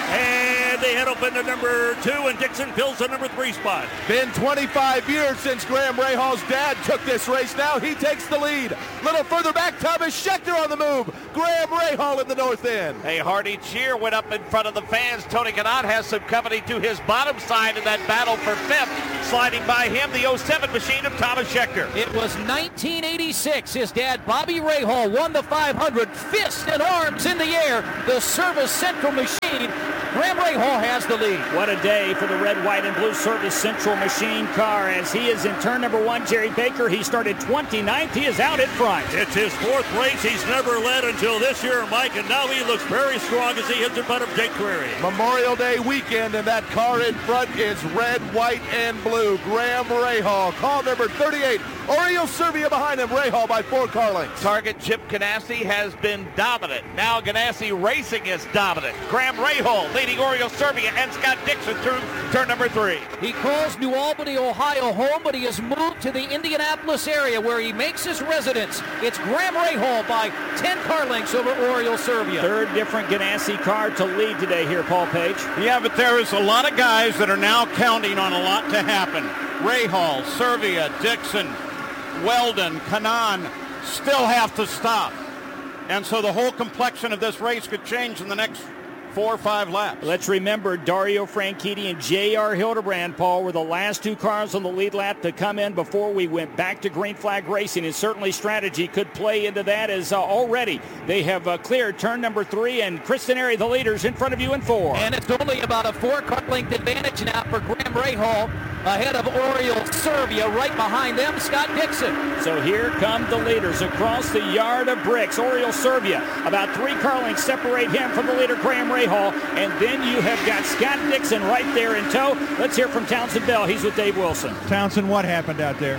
And they head up into number two, and Dixon fills the number three spot. Been twenty-five years since Graham Rahall's dad took this race. Now he takes the lead. Little further back, Thomas Schechter on the move. Graham Rahal in the north end. A hearty cheer went up in front of the fans. Tony Kanaan has some company to his bottom side in that battle for fifth. Sliding by him, the oh seven machine of Thomas Schechter. It was nineteen eighty-six. His dad, Bobby Rahal, won the five hundred. Fist and arms in the air. The Service Central machine. Graham Rahal has the lead. What a day for the red, white, and blue Service Central machine car as he is in turn number one. Jerry Baker, he started twenty-ninth. He is out in front. It's his fourth race. He's never led until this year, Mike, and now he looks very strong as he hits in front of Jake Query. Memorial Day weekend, and that car in front is red, white, and blue. Graham Rahal, car number thirty-eight. Oriole Serbia behind him. Rahal by four car lengths. Target Chip Ganassi has been dominant. Now Ganassi Racing is dominant. Graham Rahal leading Oriole Serbia and Scott Dixon through turn number three. He calls New Albany, Ohio home, but he has moved to the Indianapolis area where he makes his residence. It's Graham Rahal by ten car lengths over Oriole Serbia. Third different Ganassi car to lead today here, Paul Page. Yeah, but there is a lot of guys that are now counting on a lot to happen. Rahal, Serbia, Dixon, Weldon, Kanaan still have to stop. And so the whole complexion of this race could change in the next four or five laps. Let's remember Dario Franchitti and J R Hildebrand, Paul, were the last two cars on the lead lap to come in before we went back to green flag racing, and certainly strategy could play into that as uh, already they have uh, cleared turn number three, and Kristen Airy, the leaders, in front of you in four. And it's only about a four-car length advantage now for Graham Rahal ahead of Oriole Serbia. Right behind them, Scott Dixon. So here come the leaders across the yard of bricks. Oriole Serbia, about three car lengths separate him from the leader, Graham Rahal. And then you have got Scott Dixon right there in tow. Let's hear from Townsend Bell. He's with Dave Wilson. Townsend, what happened out there?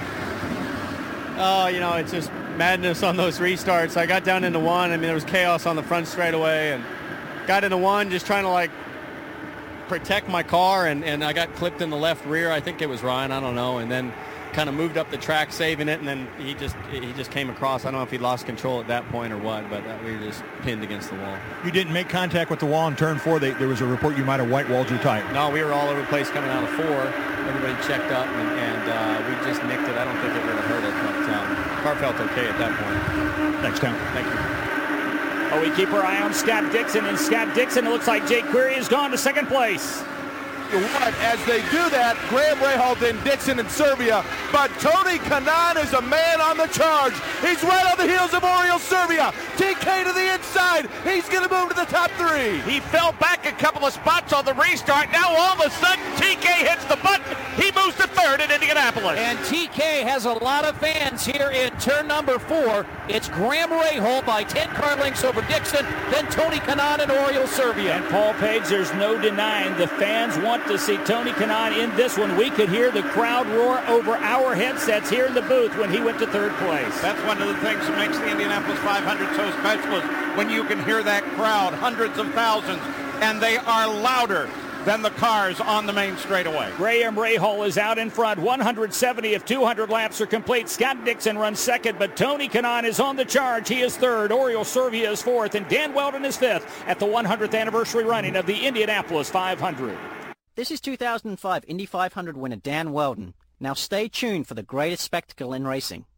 Oh, you know, it's just madness on those restarts. I got down into one. I mean, there was chaos on the front straightaway, and got into one just trying to, like, protect my car, and, and I got clipped in the left rear. I think it was Ryan. I don't know. And then kind of moved up the track, saving it, and then he just he just came across. I don't know if he lost control at that point or what, but uh, we were just pinned against the wall. You didn't make contact with the wall in turn four. They, there was a report you might have white-walled your tire. No, we were all over the place coming out of four. Everybody checked up, and, and uh, we just nicked it. I don't think it really hurt it, but um, the car felt okay at that point. Thanks, Tom. Thank you. Oh, we keep our eye on Scott Dixon, and Scott Dixon, it looks like Jake Query has gone to second place. What? As they do that, Graham Rahal, then Dixon and Serbia, but Tony Kanaan is a man on the charge. He's right on the heels of Oriole Serbia. T K to the inside. He's going to move to the top three. He fell back a couple of spots on the restart. Now all of a sudden, T K hits the button. He moves to third in Indianapolis. And T K has a lot of fans here in turn number four. It's Graham Rahal by ten car lengths over Dixon, then Tony Kanaan and Oriole Serbia. And Paul Page, there's no denying the fans want to see Tony Kanaan in this one. We could hear the crowd roar over our headsets here in the booth when he went to third place. That's one of the things that makes the Indianapolis five hundred so special, is when you can hear that crowd, hundreds of thousands, and they are louder than the cars on the main straightaway. Graham Rahal is out in front. one hundred seventy of two hundred laps are complete. Scott Dixon runs second, but Tony Kanaan is on the charge. He is third. Oriole Serbia is fourth, and Dan Weldon is fifth at the one hundredth anniversary running of the Indianapolis five hundred. This is two thousand five Indy five hundred winner Dan Weldon. Now stay tuned for the greatest spectacle in racing.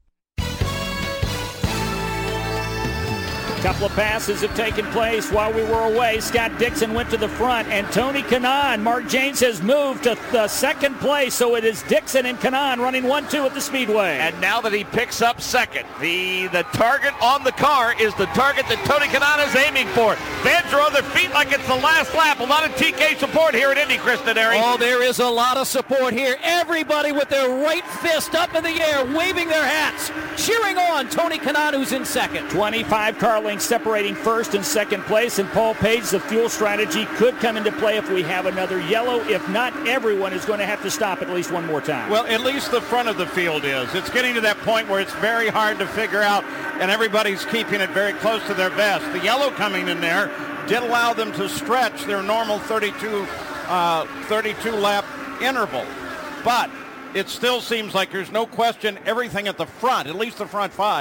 A couple of passes have taken place while we were away. Scott Dixon went to the front, and Tony Kanaan, Mark James, has moved to the second place, so it is Dixon and Kanaan running one two at the Speedway. And now that he picks up second, the, the target on the car is the target that Tony Kanaan is aiming for. Fans are on their feet like it's the last lap. A lot of T K support here at Indy, Kristen Airy. Oh, there is a lot of support here. Everybody with their right fist up in the air, waving their hats, cheering on Tony Kanaan, who's in second. twenty-five car lengths separating first and second place, and Paul Page, the fuel strategy could come into play if we have another yellow. If not, everyone is going to have to stop at least one more time. Well, at least the front of the field is. It's getting to that point where it's very hard to figure out, and everybody's keeping it very close to their best. The yellow coming in there did allow them to stretch their normal thirty-two, uh, thirty-two lap interval, but it still seems like there's no question everything at the front, at least the front five,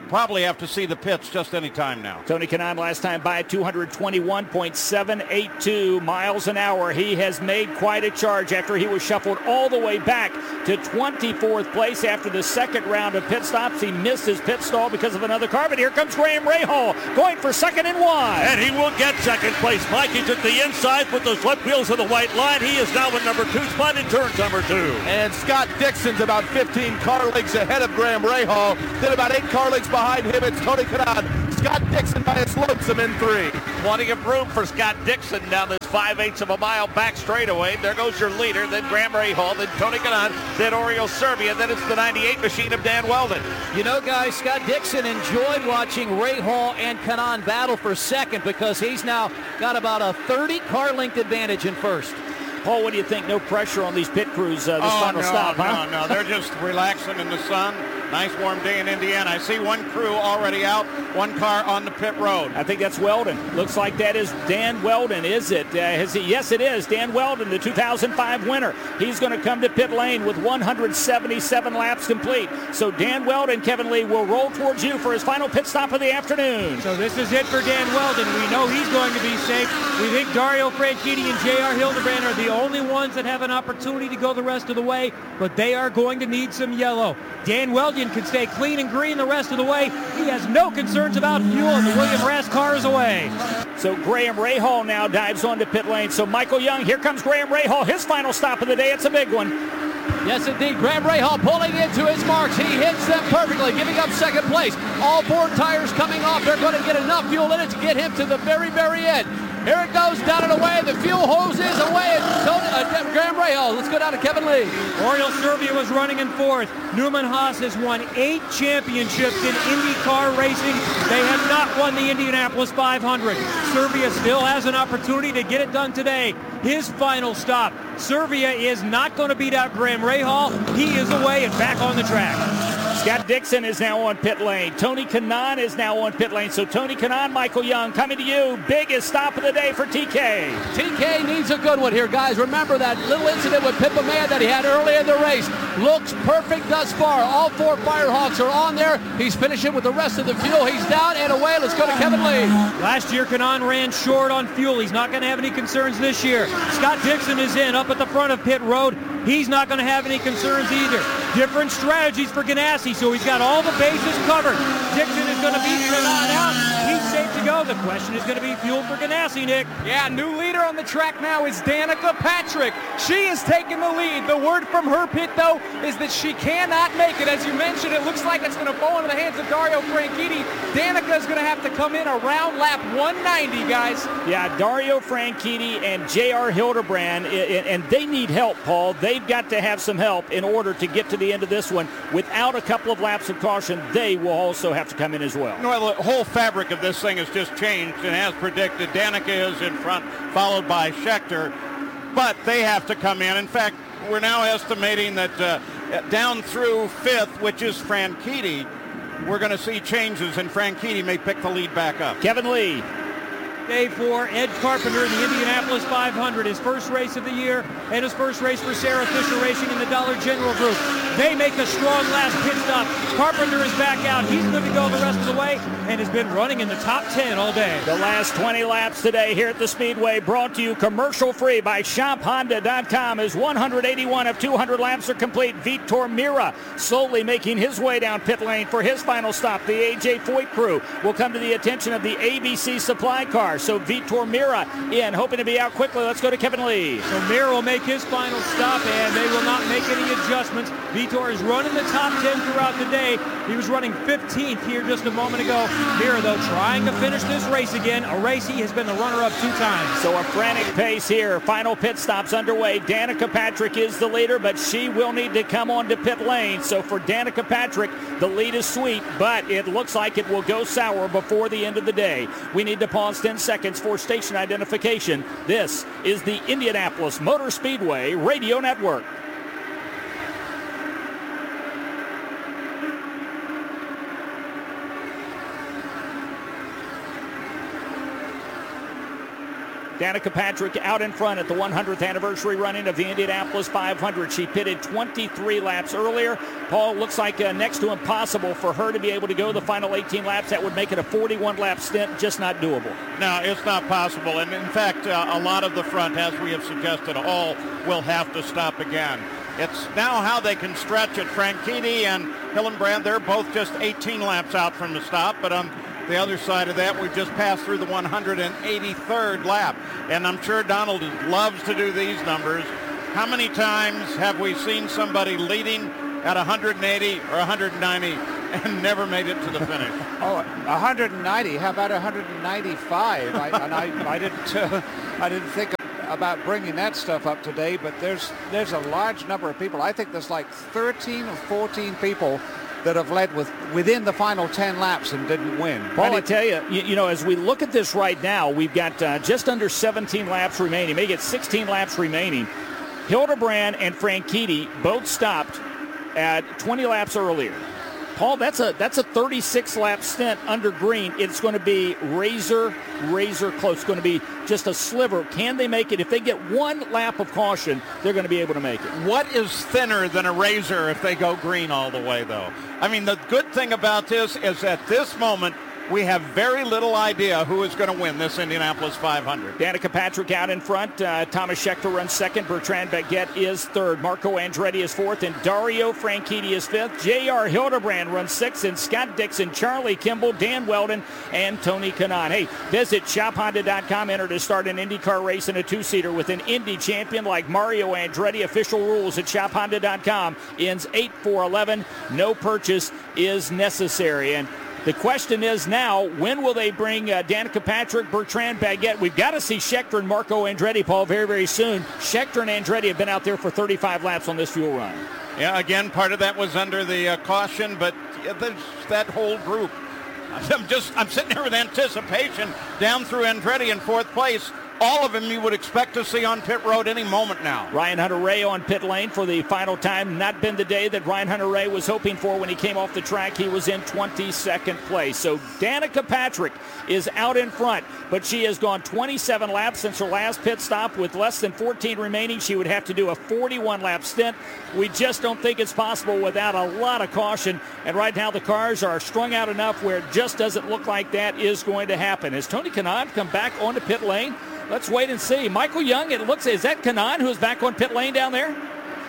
probably have to see the pits just any time now. Tony Kanaan last time by two twenty-one point seven eight two miles an hour. He has made quite a charge after he was shuffled all the way back to twenty-fourth place after the second round of pit stops. He missed his pit stall because of another car, but here comes Graham Rahal going for second and one. And he will get second place. Mike, he's at the inside with those left wheels of the white line. He is now in number two spot in turn number two. And Scott Dixon's about fifteen car lengths ahead of Graham Rahal. Then about eight car lengths behind him, it's Tony Kanaan. Scott Dixon by his lonesome in three. Plenty of room for Scott Dixon down this five-eighths of a mile back straightaway. There goes your leader, then Graham Rahal, then Tony Kanaan, then Oriol Servia, then it's the ninety-eight machine of Dan Weldon. You know, guys, Scott Dixon enjoyed watching Rahal and Kanaan battle for second because he's now got about a thirty car length advantage in first. Paul, what do you think? No pressure on these pit crews uh, this oh, final no, stop, no, huh? No, no, they're just relaxing in the sun. Nice warm day in Indiana. I see one crew already out, one car on the pit road. I think that's Weldon. Looks like that is Dan Weldon, is it? Uh, has he? Yes, it is. Dan Weldon, the two thousand five winner. He's going to come to pit lane with one hundred seventy-seven laps complete. So Dan Weldon, Kevin Lee, will roll towards you for his final pit stop of the afternoon. So this is it for Dan Weldon. We know he's going to be safe. We think Dario Franchitti and J R Hildebrand are the only ones that have an opportunity to go the rest of the way, but they are going to need some yellow. Dan Weldon can stay clean and green the rest of the way. He has no concerns about fuel, and the William Rask car is away. So Graham Rahal now dives onto pit lane. So Michael Young, here comes Graham Rahal, his final stop of the day. It's a big one. Yes, indeed. Graham Rahal pulling into his marks. He hits them perfectly, giving up second place. All four tires coming off. They're going to get enough fuel in it to get him to the very, very end. Here it goes, down and away. The fuel hose is away. And uh, Graham Rahal. Let's go down to Kevin Lee. Oriol Servia was running in fourth. Newman Haas has won eight championships in IndyCar racing. They have not won the Indianapolis five hundred. Servia still has an opportunity to get it done today. His final stop. Servia is not going to beat out Graham Rahal. He is away and back on the track. Scott Dixon is now on pit lane. Tony Kanaan is now on pit lane. So Tony Kanaan, Michael Young, coming to you. Biggest stop of the day for T K. T K needs a good one here, guys. Remember that little incident with Pippa Mann that he had earlier in the race. Looks perfect thus far. All four Firehawks are on there. He's finishing with the rest of the fuel. He's down and away. Let's go to Kevin Lee. Last year, Kanaan ran short on fuel. He's not going to have any concerns this year. Scott Dixon is in up at the front of pit road. He's not going to have any concerns either. Different strategies for Ganassi, so he's got all the bases covered. Dixon is going to beat Kanaan out. He's safe to go. The question is going to be fuel for Ganassi, Nick. Yeah, new leader on the track now is Danica Patrick. She is taking the lead. The word from her pit, though, is that she cannot make it. As you mentioned, it looks like it's going to fall into the hands of Dario Franchitti. Danica is going to have to come in around lap one ninety, guys. Yeah, Dario Franchitti and J R Hildebrand, and they need help, Paul. They've got to have some help in order to get to the end of this one. Without a couple of laps of caution, they will also have to come in as well. Well, the whole fabric of this thing has just changed, and as predicted, Danica is in front, followed by Scheckter, but they have to come in. In fact, we're now estimating that uh, down through fifth, which is Franchitti, we're going to see changes, and Franchitti may pick the lead back up. Kevin Lee. Day for Ed Carpenter in the Indianapolis five hundred, his first race of the year and his first race for Sarah Fisher Racing in the Dollar General Group. They make a strong last pit stop. Carpenter is back out. He's good to go the rest of the way and has been running in the top ten all day. The last twenty laps today here at the Speedway, brought to you commercial free by shop honda dot com, as one hundred eighty-one of two hundred laps are complete. Vitor Mira slowly making his way down pit lane for his final stop. The A J Foyt crew will come to the attention of the A B C supply car. So Vitor Mira in, hoping to be out quickly. Let's go to Kevin Lee. So Mira will make his final stop, and they will not make any adjustments. Vitor is running the top ten throughout the day. He was running fifteenth here just a moment ago. Mira, though, trying to finish this race again, a race he has been the runner-up two times. So a frantic pace here. Final pit stops underway. Danica Patrick is the leader, but she will need to come on to pit lane. So for Danica Patrick, the lead is sweet, but it looks like it will go sour before the end of the day. We need to pause ten seconds for station identification. This is the Indianapolis Motor Speedway Radio Network. Danica Patrick out in front at the one hundredth anniversary running of the Indianapolis five hundred. She pitted twenty-three laps earlier. Paul, looks like uh, next to impossible for her to be able to go the final eighteen laps. That would make it a forty-one lap stint, just not doable. No, it's not possible. And in fact, uh, a lot of the front, as we have suggested, all will have to stop again. It's now how they can stretch it. Franchitti and Hillenbrand, they're both just eighteen laps out from the stop, but on the other side of that, we've just passed through the one hundred eighty-third lap. And I'm sure Donald loves to do these numbers. How many times have we seen somebody leading at one hundred eighty or one hundred ninety and never made it to the finish? Oh, one hundred ninety. How about one hundred ninety-five? I, and I, I didn't, uh, I didn't think about bringing that stuff up today, but there's there's a large number of people. I think there's like thirteen or fourteen people that have led with within the final ten laps and didn't win. Paul, I tell you, you, you know, as we look at this right now, we've got uh, just under seventeen laps remaining. May get sixteen laps remaining. Hildebrand and Franchitti both stopped at twenty laps earlier. Paul, that's a that's a thirty-six lap stint under green. It's going to be razor, razor close. It's going to be just a sliver. Can they make it? If they get one lap of caution, they're going to be able to make it. What is thinner than a razor if they go green all the way, though? I mean, the good thing about this is at this moment, we have very little idea who is going to win this Indianapolis five hundred. Danica Patrick out in front. Uh, Thomas Scheckter runs second. Bertrand Baguette is third. Marco Andretti is fourth. And Dario Franchitti is fifth. J R Hildebrand runs sixth. And Scott Dixon, Charlie Kimball, Dan Weldon, and Tony Kanaan. Hey, visit shop honda dot com. Enter to start an IndyCar race in a two-seater with an Indy champion like Mario Andretti. Official rules at shop honda dot com. Ends eight four eleven. No purchase is necessary. And the question is now, when will they bring uh, Danica Patrick, Bertrand Baguette? We've got to see Scheckter and Marco Andretti, Paul, very, very soon. Scheckter and Andretti have been out there for thirty-five laps on this fuel run. Yeah, again, part of that was under the uh, caution, but yeah, there's that whole group. I'm just, I'm sitting here with anticipation down through Andretti in fourth place. All of them you would expect to see on pit road any moment now. Ryan Hunter-Reay on pit lane for the final time. Not been the day that Ryan Hunter-Reay was hoping for when he came off the track. He was in twenty-second place. So Danica Patrick is out in front, but she has gone twenty-seven laps since her last pit stop. With less than fourteen remaining, she would have to do a forty-one lap stint. We just don't think it's possible without a lot of caution. And right now the cars are strung out enough where it just doesn't look like that is going to happen. Has Tony Kanaan come back onto pit lane? Let's wait and see. Michael Young, it looks, is that Kanaan who's back on pit lane down there?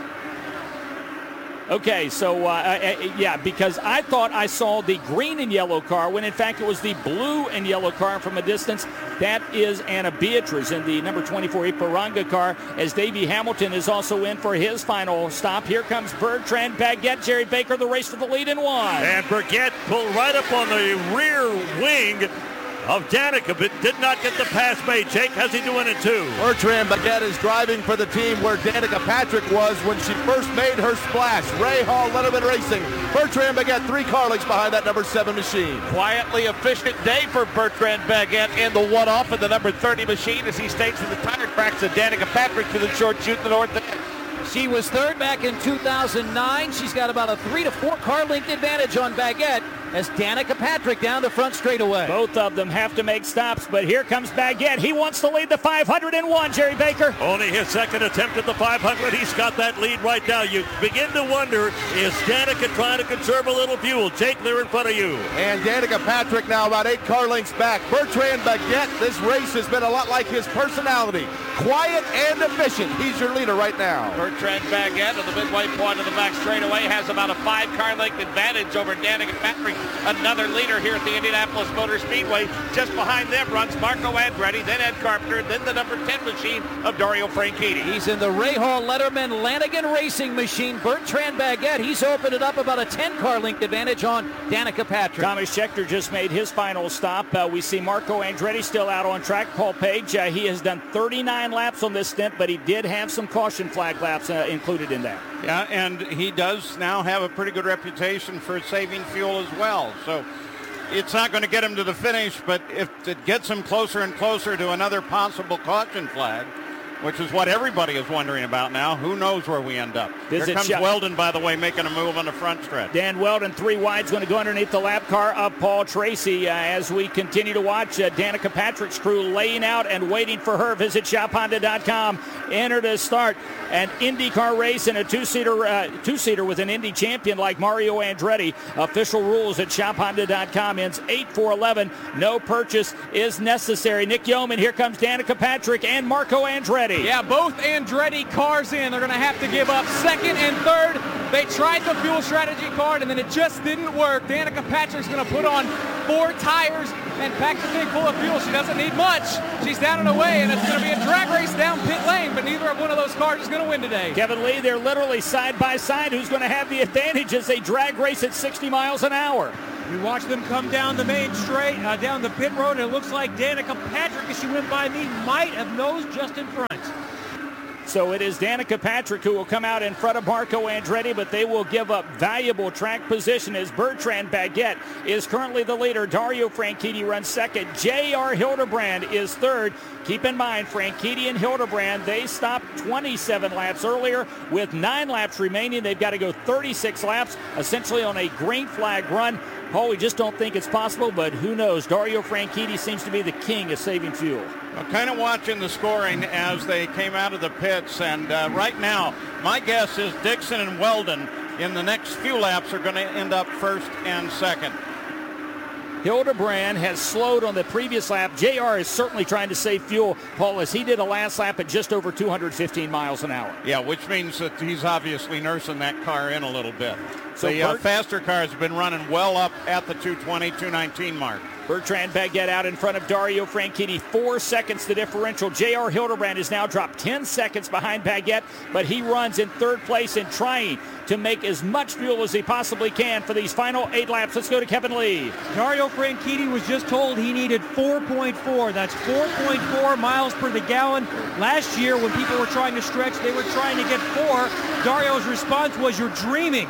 Okay, so, uh, uh, yeah, because I thought I saw the green and yellow car when, in fact, it was the blue and yellow car from a distance. That is Anna Beatriz in the number twenty-four Ipiranga car, as Davey Hamilton is also in for his final stop. Here comes Bertrand Baguette. Jerry Baker, the race for the lead in one. And Baguette pulled right up on the rear wing of Danica, but did not get the pass made. Jake, how's he doing in two? Bertrand Baguette is driving for the team where Danica Patrick was when she first made her splash. Ray Hall, Letterman Racing. Bertrand Baguette, three car lengths behind that number seven machine. Quietly efficient day for Bertrand Baguette in the one-off in the number thirty machine as he stays in the tire tracks of Danica Patrick to the short chute in the north end. She was third back in two thousand nine. She's got about a three to four car length advantage on Baguette as Danica Patrick down the front straightaway. Both of them have to make stops, but here comes Baguette. He wants to lead the five hundred one, Jerry Baker. Only his second attempt at the five hundred. He's got that lead right now. You begin to wonder, is Danica trying to conserve a little fuel? Jake, they're in front of you. And Danica Patrick now about eight car lengths back. Bertrand Baguette, this race has been a lot like his personality. Quiet and efficient. He's your leader right now. Bertrand Baguette at the midway point of the back straightaway has about a five car length advantage over Danica Patrick. Another leader here at the Indianapolis Motor Speedway. Just behind them runs Marco Andretti, then Ed Carpenter, then the number ten machine of Dario Franchitti. He's in the Ray Hall Letterman Lanigan Racing machine. Bertrand Baguette, he's opened it up about a ten car length advantage on Danica Patrick. Thomas Scheckter just made his final stop. Uh, we see Marco Andretti still out on track. Paul Page, uh, he has done thirty-nine laps on this stint, but he did have some caution flag laps uh, included in that. Yeah, and he does now have a pretty good reputation for saving fuel as well. So it's not going to get him to the finish, but if it gets him closer and closer to another possible caution flag, which is what everybody is wondering about now. Who knows where we end up? Visit Here comes shop. Weldon, by the way, making a move on the front stretch. Dan Weldon, three wide's going to go underneath the lap car of Paul Tracy uh, as we continue to watch uh, Danica Patrick's crew laying out and waiting for her. Visit shop honda dot com. Enter to start an IndyCar race in a two-seater uh, two-seater with an Indy champion like Mario Andretti. Official rules at shop honda dot com. Ends eight four eleven. No purchase is necessary. Nick Yeoman, here comes Danica Patrick and Marco Andretti. Yeah, both Andretti cars in. They're going to have to give up second and third. They tried the fuel strategy card, and then it just didn't work. Danica Patrick's going to put on four tires and pack the thing full of fuel. She doesn't need much. She's down and away, and it's going to be a drag race down pit lane, but neither of one of those cars is going to win today. Kevin Lee, they're literally side by side. Who's going to have the advantage as they drag race at sixty miles an hour? We watch them come down the main straight, uh, down the pit road, and it looks like Danica Patrick, as she went by me, might have nosed just in front. So it is Danica Patrick who will come out in front of Marco Andretti, but they will give up valuable track position as Bertrand Baguette is currently the leader. Dario Franchitti runs second. J R Hildebrand is third. Keep in mind, Franchitti and Hildebrand, they stopped twenty-seven laps earlier. With nine laps remaining, they've got to go thirty-six laps, essentially on a green flag run. Paul, we just don't think it's possible, but who knows? Dario Franchitti seems to be the king of saving fuel. Well, kind of watching the scoring as they came out of the pits, and uh, right now, my guess is Dixon and Weldon in the next few laps are going to end up first and second. Hildebrand has slowed on the previous lap. J R is certainly trying to save fuel, Paul, as he did a last lap at just over two hundred fifteen miles an hour. Yeah, which means that he's obviously nursing that car in a little bit. So the uh, Bert- faster cars have been running well up at the two twenty, two nineteen mark. Bertrand Baguette out in front of Dario Franchitti. Four seconds the differential. J R Hildebrand has now dropped ten seconds behind Baguette, but he runs in third place and trying to make as much fuel as he possibly can for these final eight laps. Let's go to Kevin Lee. Dario Franchitti was just told he needed four point four. That's four point four miles per the gallon. Last year, when people were trying to stretch, they were trying to get four. Dario's response was, "You're dreaming."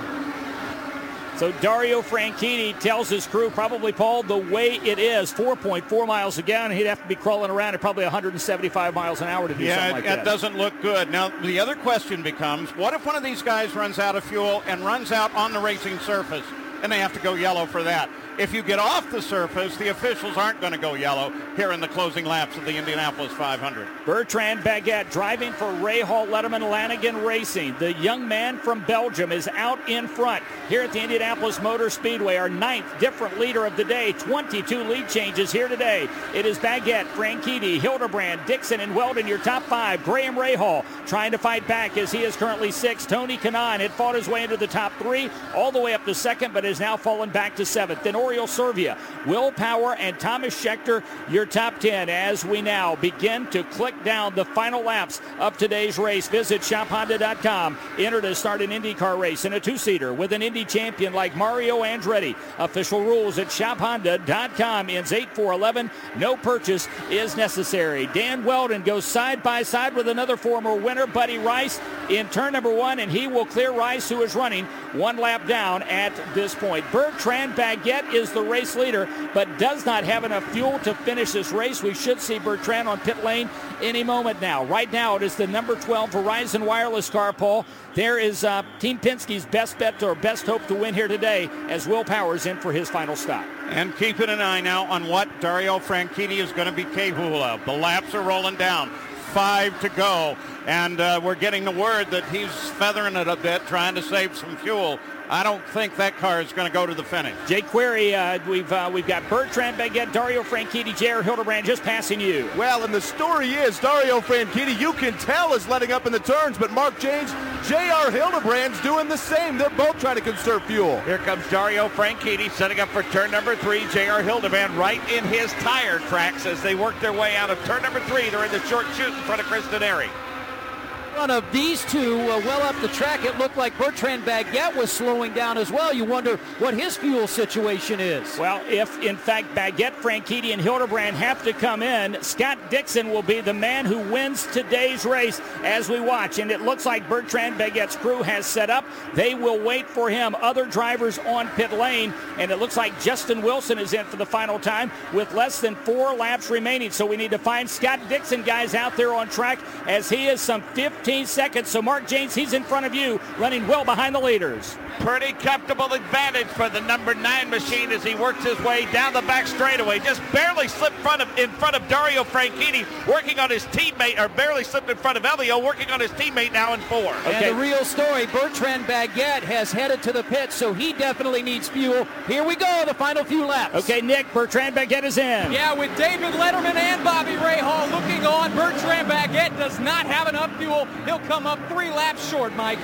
So Dario Franchitti tells his crew, probably, Paul, the way it is, four point four miles a gallon. He'd have to be crawling around at probably one hundred seventy-five miles an hour to do yeah, something like that. that. Yeah, it doesn't look good. Now, the other question becomes, what if one of these guys runs out of fuel and runs out on the racing surface, and they have to go yellow for that? If you get off the surface, the officials aren't going to go yellow here in the closing laps of the Indianapolis five hundred. Bertrand Baguette driving for Ray Hall Letterman Lanigan Racing. The young man from Belgium is out in front here at the Indianapolis Motor Speedway. Our ninth different leader of the day. twenty-two lead changes here today. It is Baguette, Franchitti, Hildebrand, Dixon, and Weldon, your top five. Graham Rahal trying to fight back as he is currently sixth. Tony Kanaan had fought his way into the top three, all the way up to second, but has now fallen back to seventh. Then Oriol Servia, Will Power, and Thomas Schechter, your top ten, as we now begin to click down the final laps of today's race. Visit shop honda dot com. Enter to start an IndyCar race in a two-seater with an Indy champion like Mario Andretti. Official rules at shop honda dot com. Ends eight four eleven. No purchase is necessary. Dan Weldon goes side by side with another former winner, Buddy Rice, in turn number one, and he will clear Rice, who is running one lap down at this point. Bertrand Baguette is the race leader, but does not have enough fuel to finish this race. We should see Bertrand on pit lane any moment now. Right now, it is the number twelve Verizon Wireless car, Paul. There is uh, Team Penske's best bet or best hope to win here today as Will Power's in for his final stop. And keeping an eye now on what Dario Franchitti is going to be capable of. The laps are rolling down. Five to go. And uh, we're getting the word that he's feathering it a bit, trying to save some fuel. I don't think that car is going to go to the finish. Jay Query, uh, we've uh, we've got Bertrand Baguette, Dario Franchitti, J R Hildebrand just passing you. Well, and the story is Dario Franchitti, you can tell, is letting up in the turns, but Mark James, J R Hildebrand's doing the same. They're both trying to conserve fuel. Here comes Dario Franchitti setting up for turn number three. J R Hildebrand right in his tire tracks as they work their way out of turn number three. They're in the short chute in front of Chris Denari. front of these two uh, well up the track. It looked like Bertrand Baguette was slowing down as well. You wonder what his fuel situation is. Well, if in fact Baguette, Franchitti, and Hildebrand have to come in, Scott Dixon will be the man who wins today's race as we watch. And it looks like Bertrand Baguette's crew has set up. They will wait for him. Other drivers on pit lane. And it looks like Justin Wilson is in for the final time with less than four laps remaining. So we need to find Scott Dixon, guys, out there on track as he is some fifteen seconds. So Mark James, he's in front of you, running well behind the leaders. Pretty comfortable advantage for the number nine machine as he works his way down the back straightaway. Just barely slipped front of, in front of Dario Franchitti, working on his teammate, or barely slipped in front of Elio, working on his teammate now in four. Okay. And the real story, Bertrand Baguette has headed to the pit, so he definitely needs fuel. Here we go, the final few laps. Okay, Nick, Bertrand Baguette is in. Yeah, with David Letterman and Bobby Rahal looking on, Bertrand Baguette does not have enough fuel. He'll come up three laps short, Mike.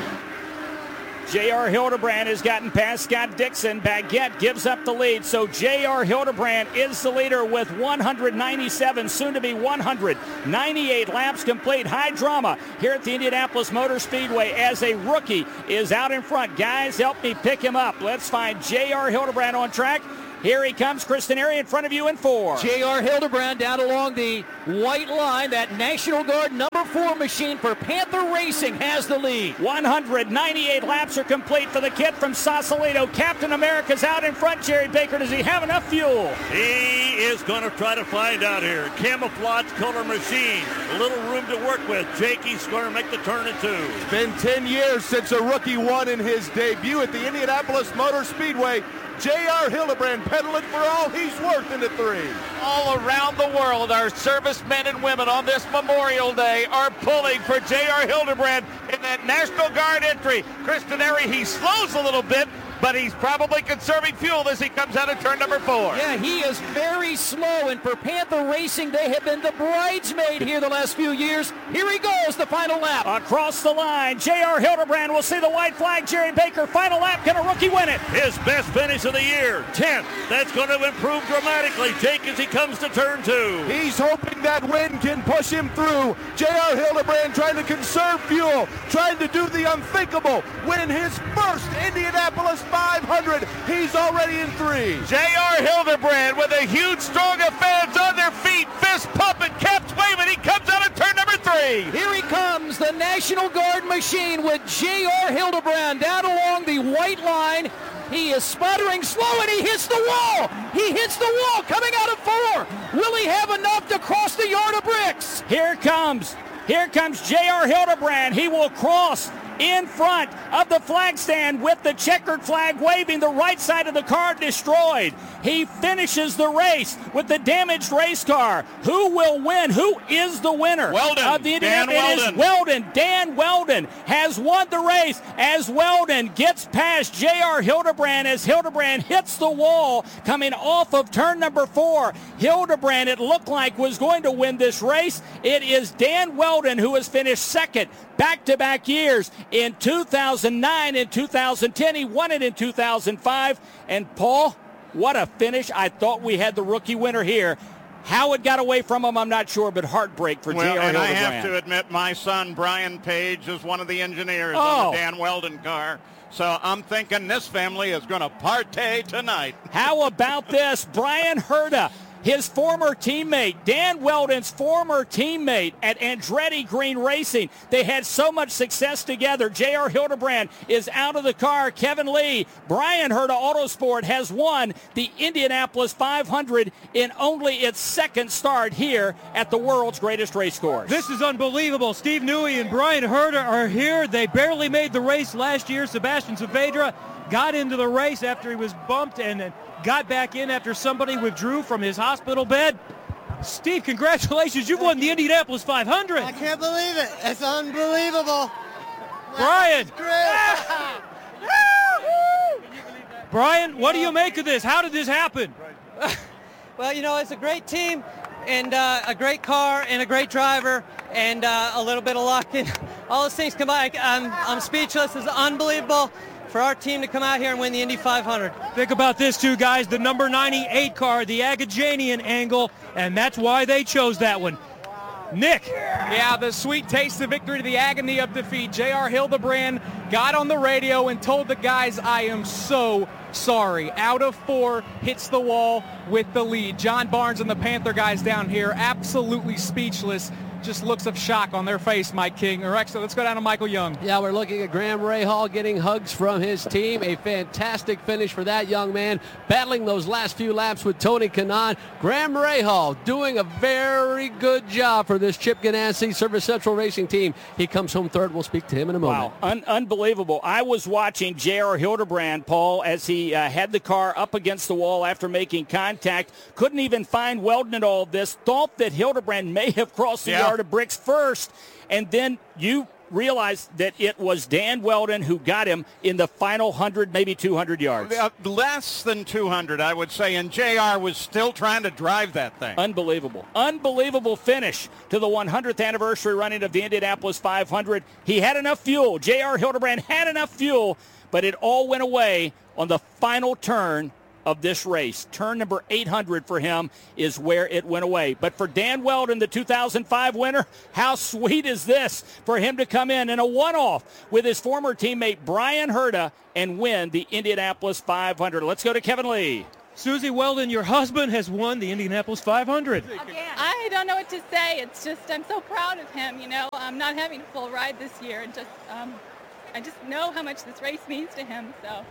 J R. Hildebrand has gotten past Scott Dixon. Baguette gives up the lead. So J R. Hildebrand is the leader with one hundred ninety-seven, soon to be one hundred ninety-eight laps complete. High drama here at the Indianapolis Motor Speedway as a rookie is out in front. Guys, help me pick him up. Let's find J R. Hildebrand on track. Here he comes, Kristen Airy in front of you in four. J R. Hildebrand down along the white line. That National Guard number four machine for Panther Racing has the lead. one hundred ninety-eight laps are complete for the kid from Sausalito. Captain America's out in front. Jerry Baker, does he have enough fuel? He is going to try to find out here. Camouflage color machine. A little room to work with. Jakey's going to make the turn in two. It's been ten years since a rookie won in his debut at the Indianapolis Motor Speedway. J R. Hildebrand pedaling for all he's worth in the three. All around the world, our servicemen and women on this Memorial Day are pulling for J R. Hildebrand in that National Guard entry. Kristen Airy, he slows a little bit, but he's probably conserving fuel as he comes out of turn number four. Yeah, he is very slow, and for Panther Racing, they have been the bridesmaid here the last few years. Here he goes, the final lap. Across the line, J R. Hildebrand will see the white flag. Jerry Baker, final lap. Can a rookie win it? His best finish of the year, tenth. That's going to improve dramatically, Jake, as he comes to turn two. He's hoping that win can push him through. J R. Hildebrand trying to conserve fuel, trying to do the unthinkable, win his first Indianapolis five hundred. He's already in three. J R. Hildebrand with a huge strong of fans on their feet, fist pumping, caps waving. He comes out of turn number three. Here he comes, the National Guard machine with J R. Hildebrand down along the white line. He is sputtering slow, and he hits the wall. He hits the wall coming out of four. Will he have enough to cross the yard of bricks? Here comes, here comes J R. Hildebrand. He will cross in front of the flag stand with the checkered flag waving, the right side of the car destroyed. He finishes the race with the damaged race car. Who will win? Who is the winner? Weldon. Of the Dan It Weldon. is Weldon. Dan Weldon has won the race as Weldon gets past J R. Hildebrand as Hildebrand hits the wall coming off of turn number four. Hildebrand, it looked like, was going to win this race. It is Dan Weldon who has finished second back-to-back years in two thousand nine and two thousand ten. He won it in two thousand five. And Paul, what a finish. I thought we had the rookie winner here. How it got away from him, I'm not sure, but heartbreak for well, J R. and Hildebrand. I have to admit, my son, Brian Page, is one of the engineers Oh. on the Dan Weldon car. So I'm thinking this family is going to partay tonight. How about this? Brian Herta, his former teammate, Dan Weldon's former teammate at Andretti Green Racing. They had so much success together. J R. Hildebrand is out of the car. Kevin Lee, Brian Herta Autosport has won the Indianapolis five hundred in only its second start here at the world's greatest race course. This is unbelievable. Steve Newey and Brian Herta are here. They barely made the race last year. Sebastian Saavedra got into the race after he was bumped and got back in after somebody withdrew from his hospital bed. Steve, congratulations. You've won the Indianapolis five hundred. I can't believe it. It's unbelievable. Brian. Great. Brian, what do you make of this? How did this happen? Well, you know, it's a great team and uh, a great car and a great driver and uh, a little bit of luck and all those things combined. I'm, I'm speechless. It's unbelievable for our team to come out here and win the Indy five hundred. Think about this, too, guys. The number ninety-eight car, the Agajanian angle, and that's why they chose that one. Nick. Yeah, the sweet taste of victory, the agony of defeat. J R. Hildebrand got on the radio and told the guys, I am so sorry. Out of four, hits the wall with the lead. John Barnes and the Panther guys down here absolutely speechless. Just looks of shock on their face, Mike King. Or actually, let's go down to Michael Young. Yeah, we're looking at Graham Rahal getting hugs from his team. A fantastic finish for that young man, battling those last few laps with Tony Kanaan. Graham Rahal doing a very good job for this Chip Ganassi Service Central Racing team. He comes home third. We'll speak to him in a moment. Wow, Un- unbelievable. I was watching J R. Hildebrand, Paul, as he uh, had the car up against the wall after making contact. Couldn't even find Weldon in all of this. Thought that Hildebrand may have crossed the Yeah. yard of bricks first, and then you realized that it was Dan Weldon who got him in the final one hundred, maybe two hundred yards. Uh, less than two hundred, I would say, and J R was still trying to drive that thing. Unbelievable. Unbelievable finish to the one hundredth anniversary running of the Indianapolis five hundred. He had enough fuel. J R. Hildebrand had enough fuel, but it all went away on the final turn of this race. Turn number eight hundred for him is where it went away. But for Dan Weldon, the two thousand five winner, how sweet is this for him to come in in a one-off with his former teammate Brian Herta and win the Indianapolis five hundred. Let's go to Kevin Lee. Susie Weldon, your husband has won the Indianapolis five hundred. I don't know what to say. It's just I'm so proud of him. You know, I'm not having a full ride this year, and just um, I just know how much this race means to him. So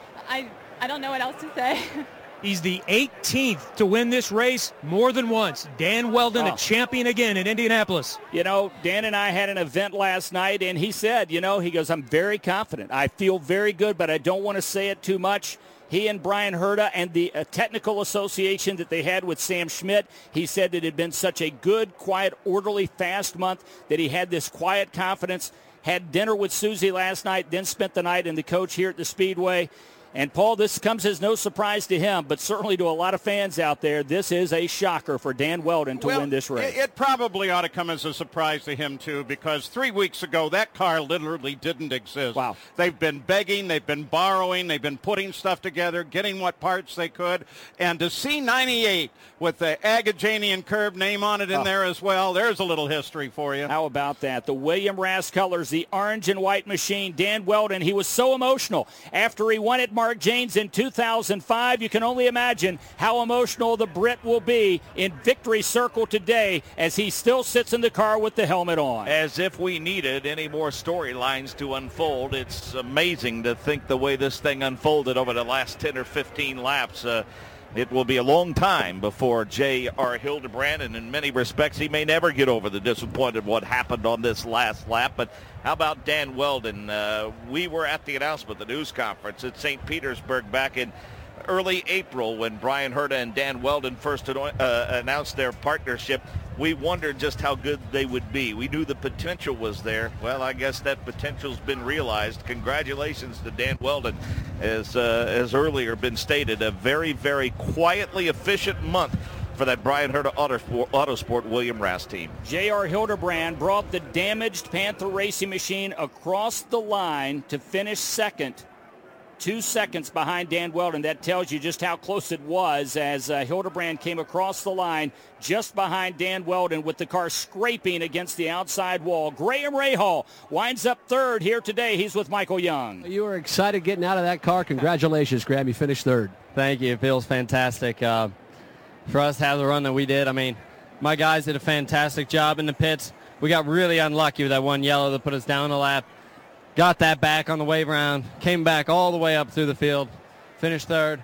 I I don't know what else to say. He's the eighteenth to win this race more than once. Dan Weldon, Oh. a champion again in Indianapolis. You know, Dan and I had an event last night, and he said, you know, he goes, I'm very confident. I feel very good, but I don't want to say it too much. He and Brian Herta and the uh, technical association that they had with Sam Schmidt, he said that it had been such a good, quiet, orderly, fast month that he had this quiet confidence. Had dinner with Susie last night, then spent the night in the coach here at the Speedway. And, Paul, this comes as no surprise to him, but certainly to a lot of fans out there, this is a shocker for Dan Weldon to well, win this race. It, it probably ought to come as a surprise to him, too, because three weeks ago, that car literally didn't exist. Wow. They've been begging, they've been borrowing, they've been putting stuff together, getting what parts they could. And to see ninety-eight with the Agajanian curve name on it in Oh. there as well, there's a little history for you. How about that? The William Rask colors, the orange and white machine. Dan Weldon, he was so emotional after he won at Mark Janes in two thousand five. You can only imagine how emotional the Brit will be in Victory Circle today as he still sits in the car with the helmet on. As if we needed any more storylines to unfold. It's amazing to think the way this thing unfolded over the last ten or fifteen laps. Uh, It will be a long time before J R. Hildebrand, and in many respects, he may never get over the disappointment of what happened on this last lap. But how about Dan Weldon? Uh, we were at the announcement, the news conference at Saint Petersburg back in early April when Brian Herta and Dan Weldon first uh, announced their partnership. We wondered just how good they would be. We knew the potential was there. Well, I guess that potential's been realized. Congratulations to Dan Weldon. As, uh, as earlier been stated, a very, very quietly efficient month for that Brian Herta Autosport, Autosport William Rask team. J R. Hildebrand brought the damaged Panther racing machine across the line to finish second. Two seconds behind Dan Weldon. That tells you just how close it was as uh, Hildebrand came across the line just behind Dan Weldon with the car scraping against the outside wall. Graham Rahal winds up third here today. He's with Michael Young. You were excited getting out of that car. Congratulations, Graham. You finished third. Thank you. It feels fantastic. Uh, for us to have the run that we did, I mean, my guys did a fantastic job in the pits. We got really unlucky with that one yellow that put us down a lap. Got that back on the wave round, came back all the way up through the field, finished third.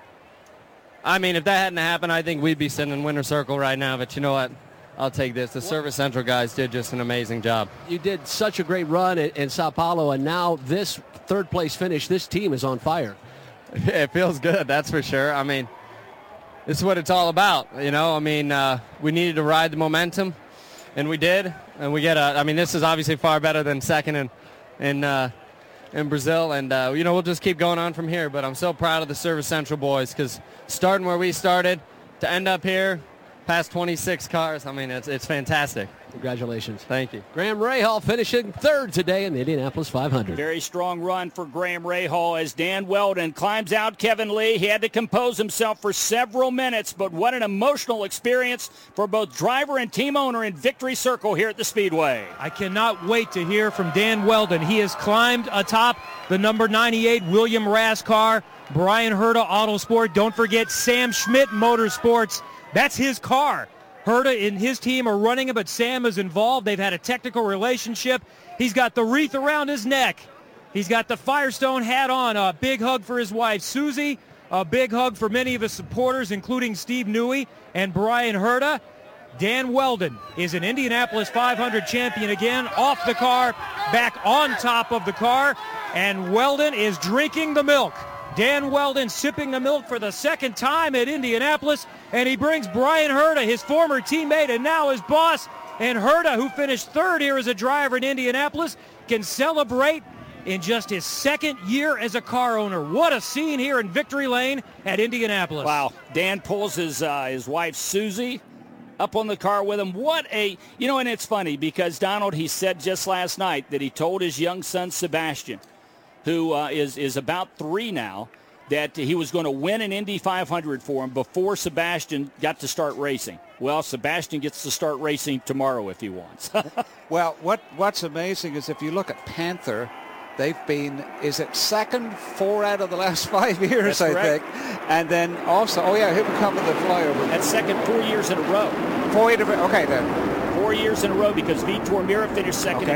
I mean, if that hadn't happened, I think we'd be sitting in winner's circle right now. But you know what? I'll take this. The Service Central guys did just an amazing job. You did such a great run in, in Sao Paulo, and now this third place finish, this team is on fire. It feels good, that's for sure. I mean, this is what it's all about. You know, I mean, uh, we needed to ride the momentum, and we did. And we get a, I mean, this is obviously far better than second in, in, uh, in Brazil. And, uh, you know, we'll just keep going on from here. But I'm so proud of the Service Central boys because starting where we started to end up here, past twenty-six cars. I mean, it's it's fantastic. Congratulations. Thank you. Graham Rahal finishing third today in the Indianapolis five hundred. Very strong run for Graham Rahal as Dan Weldon climbs out Kevin Lee. He had to compose himself for several minutes, but what an emotional experience for both driver and team owner in Victory Circle here at the Speedway. I cannot wait to hear from Dan Weldon. He has climbed atop the number ninety-eight William Rass car. Brian Herta Autosport. Don't forget Sam Schmidt Motorsports. That's his car. Herta and his team are running it, but Sam is involved. They've had a technical relationship. He's got the wreath around his neck. He's got the Firestone hat on. A big hug for his wife, Susie. A big hug for many of his supporters, including Steve Newey and Brian Herta. Dan Weldon is an Indianapolis five hundred champion again, off the car, back on top of the car, and Weldon is drinking the milk. Dan Weldon sipping the milk for the second time at Indianapolis, and he brings Brian Herta, his former teammate and now his boss, and Herta, who finished third here as a driver in Indianapolis, can celebrate in just his second year as a car owner. What a scene here in Victory Lane at Indianapolis. Wow. Dan pulls his, uh, his wife, Susie, up on the car with him. What a, you know, and it's funny because, Donald, he said just last night that he told his young son, Sebastian, who uh, is, is about three now, that he was going to win an Indy five hundred for him before Sebastian got to start racing. Well, Sebastian gets to start racing tomorrow if he wants. Well, what what's amazing is if you look at Panther, they've been, is it second four out of the last five years, That's I correct. think. And then also, oh yeah, here we come with the flyover. That's second four years in a row. Four years, okay then. Four years in a row because Vitor Mira finished second Okay.